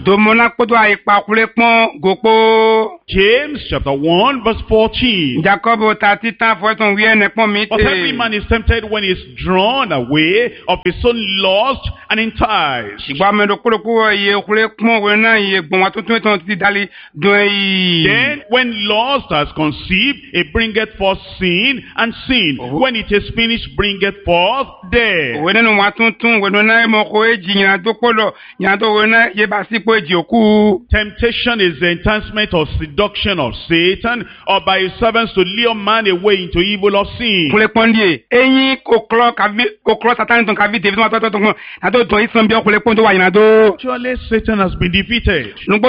James chapter one verse fourteen. But every man is tempted when he is drawn away of his own lust and enticed. Then when lust has conceived, it bringeth forth sin, and sin, oh. when it is finished, bringeth forth death. Temptation is the enticement or seduction of Satan or by his servants to lure man away into evil or sin. Actually, Satan has been defeated. And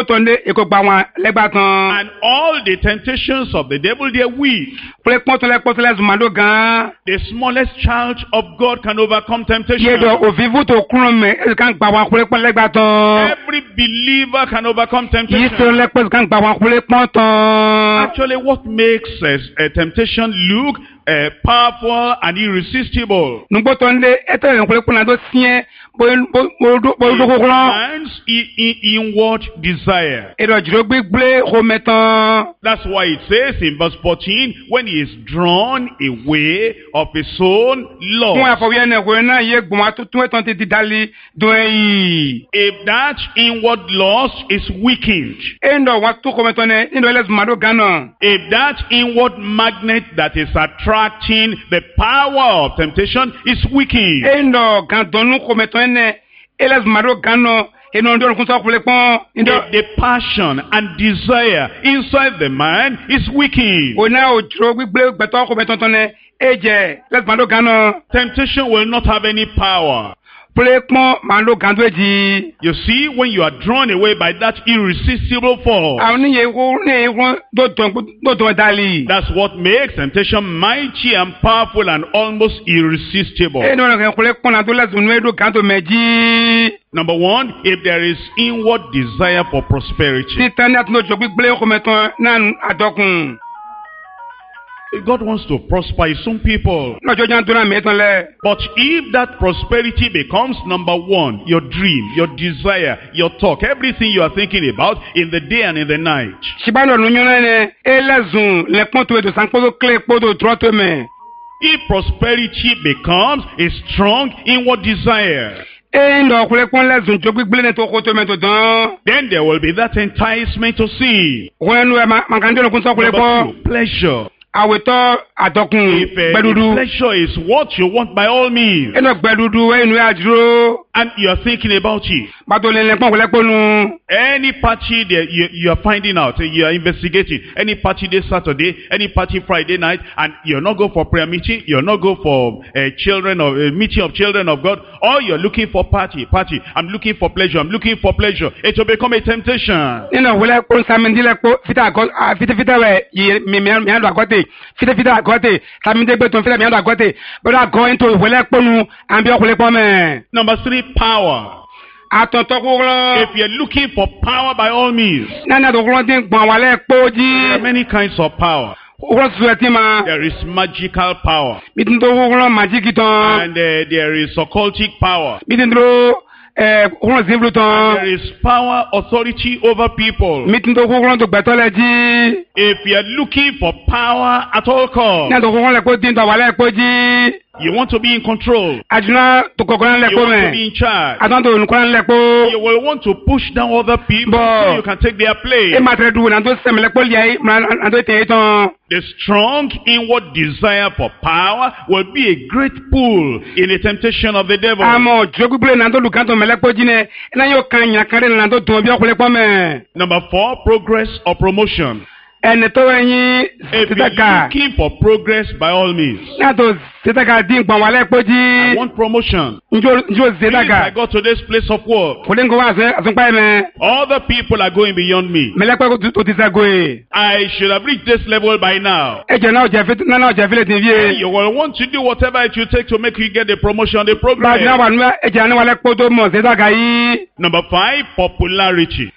all the temptations of the devil, they are weak. The smallest child of God can overcome temptation. Every believer can overcome temptation. Actually, what makes a, a temptation look uh, powerful and irresistible? Man's inward desire. That's why it says in verse fourteen, when he is drawn away of his own lust. If that inward lust is weakened, if that inward magnet that is attracting the power of temptation is weakened, if the passion and desire inside the man is weakened, temptation will not have any power. You see, when you are drawn away by that irresistible force, that's what makes temptation mighty and powerful and almost irresistible. Number one, if there is inward desire for prosperity. God wants to prosper his own people. But if that prosperity becomes number one, your dream, your desire, your talk, everything you are thinking about in the day and in the night. If prosperity becomes a strong inward desire, then there will be that enticement to sin. Pleasure. If, uh, if pleasure is what you want by all means, and you are thinking about it, any party that you, you are finding out, you are investigating, any party this Saturday, any party Friday night, and you're not going for prayer meeting, you're not going for a uh, children of a meeting of children of God, or you're looking for party, party, I'm looking for pleasure, I'm looking for pleasure, it will become a temptation. Number three, power. If you're looking for power by all means, there are many kinds of power. There is magical power, and uh, there is occultic power. Uh, there is power, authority over people. If you're looking for power at all costs, na to ko le ko tin to wale ko ji you want to be in control, ajuna to ko ko le you ko want to be me in charge, adan to nu ko le ko you will want to push down other people Bo. so you can take their place. e ma tre du na to sem le ko li na to te ton The strong inward desire for power will be a great pull in the temptation of the devil. amo jogugble na to lu kan to mele ko ji ne na yo kan nya kan na to to bi o ko le ko me Number four, progress or promotion. ene to yin If you're sitaka looking for progress, by all means. na to sitaka din pon wale ko I ji want promotion. njo njo Please, I sitaka got to this place of work. ko den ko wa se asun pa me Other people are going beyond me. mele ko to ti sa go e I should have reached this level by now. e je na o je fit na na o je fit tin vie You will want to do whatever it will take to make you get the promotion, the ba progress. na wa nu e je na wale ko to mo sitaka yi Number five, popularity.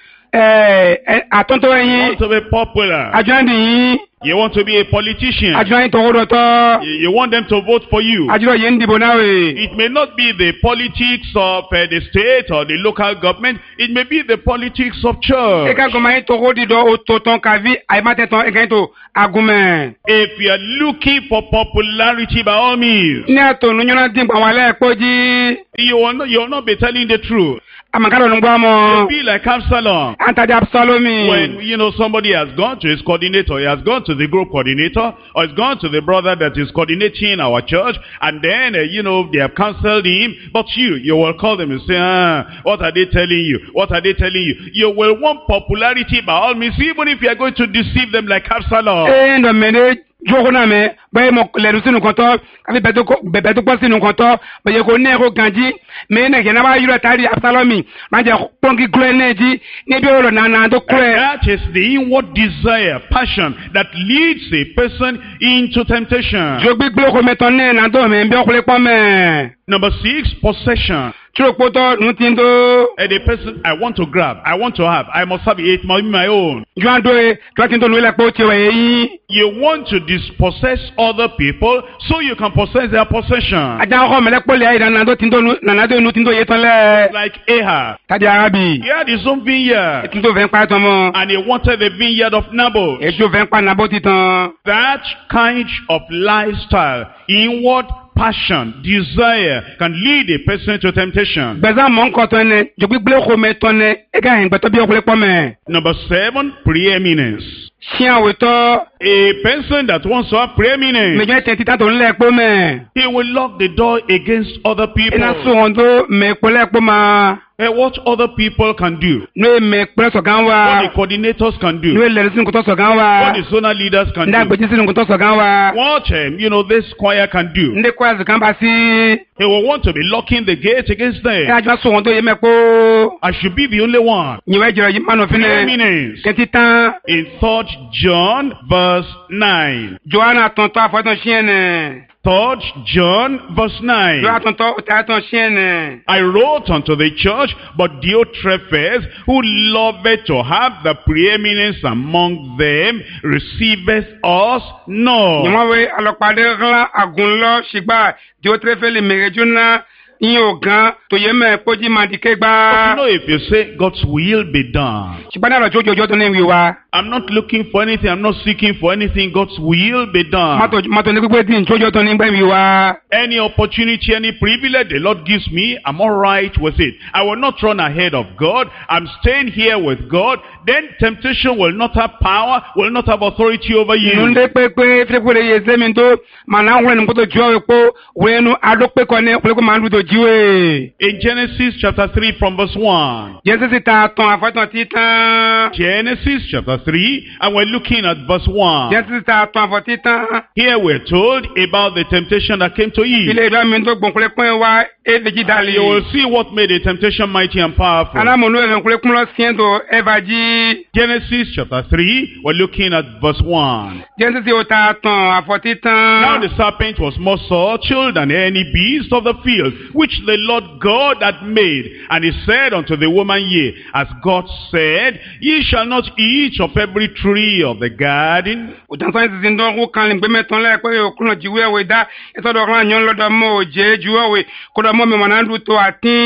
eh atonto You yin want to be popular. ajandi yin You want to be a politician. ajandi to do to You you want them to vote for you. ajiro yin dibo na we It may not be the politics of uh, the state or the local government. It may be the politics of e church. ka go mai to go di do o to ton ka vi ai ma te ton e kan to agumen If you are looking for popularity, by all means, ni ato nu nyona din pa wale ko ji you will not, you will not be telling the truth. amakaro nu gba mo You'll be like Absalom. anta di Absalomi When, you know, somebody has gone to his coordinator, he has gone to the group coordinator, or he's gone to the brother that is coordinating our church, and then, uh, you know, they have counseled him, but you, you will call them and say, ah, what are they telling you? What are they telling you? You will want popularity by all means, even if you are going to deceive them like Absalom. e ndo mene jogo na me ba mo le ru sinu konto abi beto ko beto ko sinu konto ba ye ko ne ko ganji me ne ke na ba yuro tari Absalomi ma je pongi gleneji ne bi oro na na do And kre that is the inward desire, passion, that leads a person into temptation. jo gbe gbe ko meton ne na do me bi o kule po me Number six, possession. tro poto nu tin do And the person I want to grab, I want to have, I must have it, it must be my own. jo ando e to tin do nu le po ti we yi You want to dispossess other people so you can possess their possession. aja ko mele po le ai na do tin do na na do nu tin do ye ton le Like Ahab. tadi arabi He had his own vineyard tin do ven pa ton mo and he wanted the vineyard of Naboth. e jo ven pa na bo ti ton That kind of lifestyle, inward passion, desire, can lead a person to temptation. beza mon ko ton ne jo gbe gbe ko me ton ne e ga hin gbe to bi o kule po me Number seven, preeminence. sian we to A person that wants to have me preeminence, je te tita to le po me he will lock the door against other people. ina so on do me ko le po ma And what other people can do, no me pre so gan what wa the coordinators can do, no le sin ko to so gan what the wa zonal leaders can nda do, gbe sin ko to so gan wa what um, you know this choir can do. nde ko az kan ba si He will want to be locking the gate against them. e ajo so on do ye me ko I should be the only one. ni we jero yi manu fine Preeminence. ke titan In third John verse nine. Joanna ton to afo ton chienne Third John verse nine. jo aton to ta ton chienne I wrote unto the church, but Diotrephes, who loveth to have the preeminence among them, receiveth us ni not. mo we alopade ran agun lo sigba di o trefele merejuna yin ogan to ye me poji mandike You gba know, if you say God's will be done, sigba na lo jojo jo to ni wi wa I'm not looking for anything, I'm not seeking for anything, God's will be done. mato mato ni gbe din jojo to ni gba wi wa Any opportunity, any privilege the Lord gives me, I'm all right with it. I will not run ahead of God. I'm staying here with God. Then temptation will not have power, will not have authority over you. nunde pe pe frepore ye zemi to mana hwe ni ko to jo po we nu ado pe ko ne ko ko mandu to jiwe In Genesis chapter three from verse one. Genesis ta ton afaton titan Genesis chapter three, and we're looking at verse one. Genesis ta ton afaton titan Here we're told about the temptation that came to Eve. ile do mi to gbonkule pon wa e veji dali You will see what made the temptation mighty and powerful. ana mo nu e kule kun lo sien to evaji Genesis chapter three, we're looking at verse one. Genesis o ta ton afaton titan Now the serpent was more subtle than any beast of the field, which the Lord God had made. And he said unto the woman, Yea, as God said, Ye shall not eat of every tree of the garden. o tan so sin do ko kan le gbe meton le pe o kun jiwe we da e to do ran yan lo do mo je juwe we ko do mo mi manandu to atin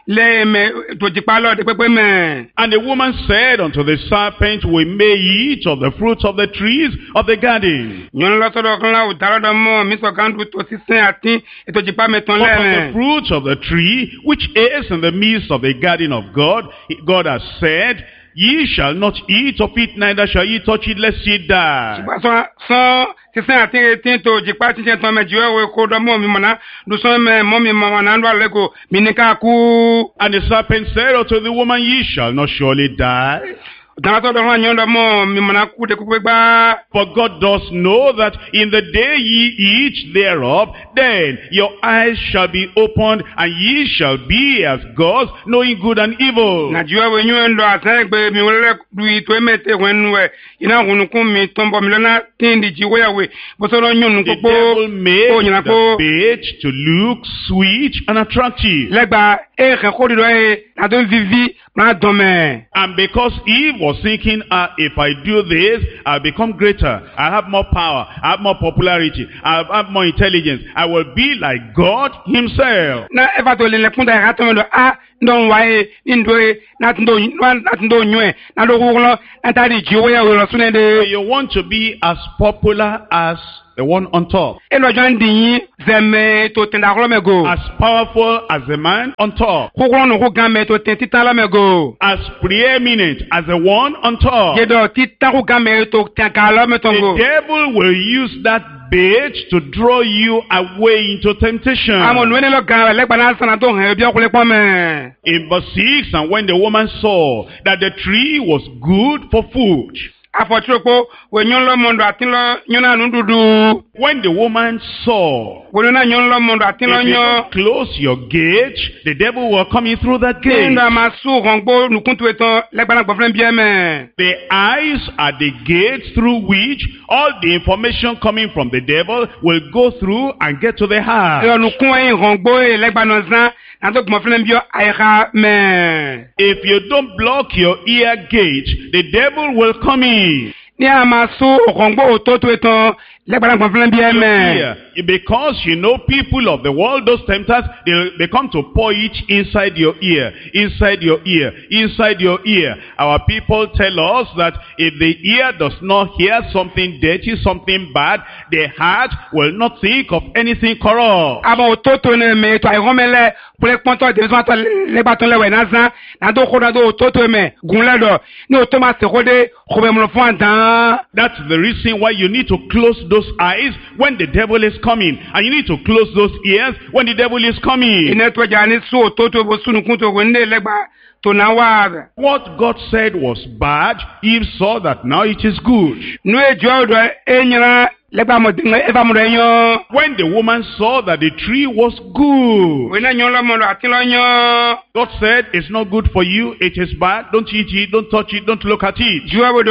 le me to jipalo de pepe me. And the woman said unto the serpent, we may eat of the fruits of the trees of the garden. Nyon lo to do kan la utaro do mo mi so kan du to sisin atin e to jipa me ton But of le. the fruits of the tree which is in the midst of the garden of God, God has said, ye shall not eat of it, neither shall ye touch it, lest ye die. So so sisin atin etin to jipa tin ton me jiwe we ko do mo mi mona du so me mo mi mama na ndo le ko mi ni ka ku. And the serpent said unto the woman, ye shall not surely die. For God does know that in the day ye eat thereof, then your eyes shall be opened, and ye shall be as gods, knowing good and evil. For the devil made the bait to look sweet and attractive. And because Eve was thinking, uh, if I do this, I'll become greater. I'll have more power. I'll have more popularity. I'll have more intelligence. I will be like God himself. So you want to be as popular as the one on top. As powerful as the man on top. As preeminent as the one on top. The devil will use that bait to draw you away into temptation. In verse six, and when the woman saw that the tree was good for food, when the woman saw, if you don't close your gate, the devil will come in through that gate. The eyes are the gate through which all the information coming from the devil will go through and get to the heart. If you don't block your ear gate, the devil will come in. Yeah, because you know people of the world, those tempters, they, they come to pour it inside your ear, inside your ear, inside your ear. Our people tell us that if the ear does not hear something dirty, something bad, the heart will not think of anything corrupt. That's the reason why you need to close those eyes when the devil is coming, and you need to close those ears when the devil is coming. What God said was bad, Eve saw that now it is good. When the woman saw that the tree was good, God said, it's not good for you, it is bad, don't eat it, don't touch it, don't look at it.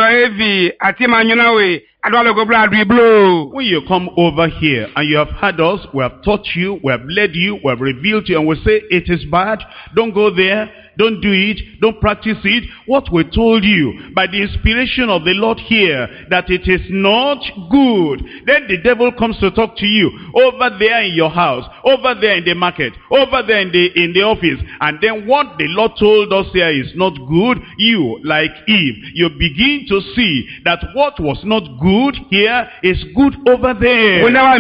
When you come over here and you have had us, we have taught you, we have led you, we have revealed to you, and we say it is bad, don't go there, don't do it, don't practice it. What we told you by the inspiration of the Lord here, that it is not good. Then the devil comes to talk to you over there in your house, over there in the market, over there in the in the office. And then what the Lord told us here is not good. You, like Eve, you begin to see that what was not good here is good over there.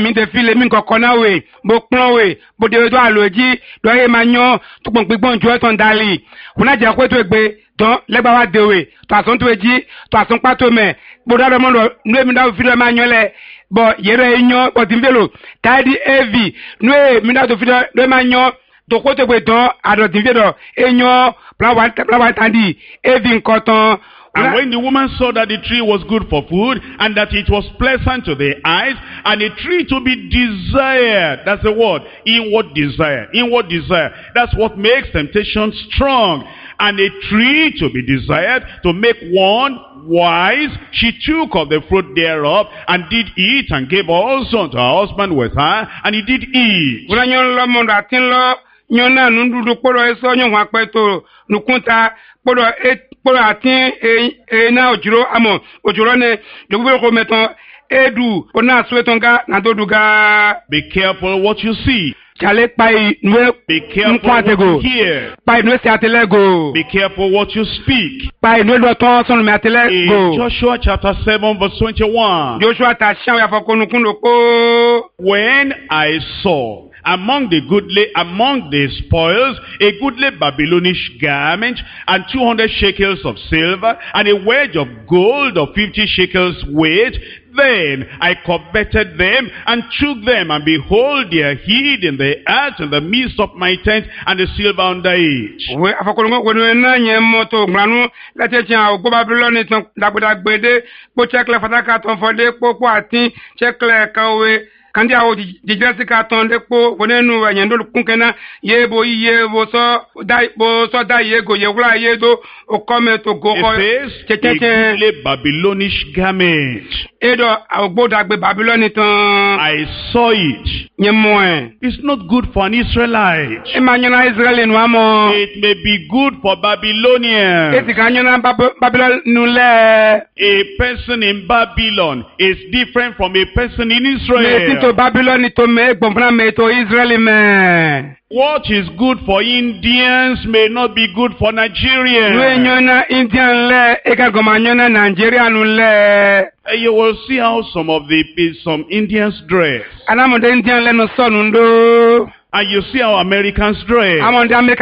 When I just wait to be don't let our way to a son to a G to a son pato me, but other mono, no video manual, but yere in your but in velo, tidy heavy, no minute video, no manual, to quote away don't, I don't video, in your flower, flower tandy, heavy cotton. And when the woman saw that the tree was good for food, and that it was pleasant to the eyes, and a tree to be desired, that's the word, inward desire, inward desire. That's what makes temptation strong. And a tree to be desired, to make one wise, she took of the fruit thereof, and did eat, and gave also unto her husband with her, and he did eat. Nyona nundu kporo eso nyonwa peto nukunta kporo e kporo atin e e na ojuro amo ojuro ne dogbere ko meton edu ona suetonga na doduga. Be careful what you see. Chale pai nwe Be careful what you hear. Pai nwe si atelego. Be careful what you speak. Pai nwe lo ton son me atelego. In Joshua chapter seven verse twenty-one. Joshua ta shan ya fokonu kun loko. When I saw among the goodly, among the spoils, a goodly Babylonish garment, and two hundred shekels of silver, and a wedge of gold of fifty shekels weight, then I coveted them, and took them, and behold, they are hid in the earth, in the midst of my tent, and the silver under it. We afakolongo kwenu na nyemoto granu lete tia o Babylon ton dagbadagbede po chekle fataka ton fode po po ati chekle kawe kandi awo dijesi ka ton de po wonenu wa nyendo kunkena yebo yebo so dai bo so dai yego yewla yedo o come to go ko tete le Babylonish garment. Edo agbodagbe Babylon ton I saw it. Nyemoe. It's not good for an Israelite. Emanyana Israel no amo. It may be good for Babylonians. Eti kanyana Babylon nule. A person in Babylon is different from a person in Israel. To Babylon to me gbonfna me to Israel me. What is good for Indians may not be good for Nigerians. Nyona Indian le ekagomanyona Nigeria nule. You will see how some of the some Indians dress. Anamonde Indian le no sonundo. And you see how Americans dress. Amonde America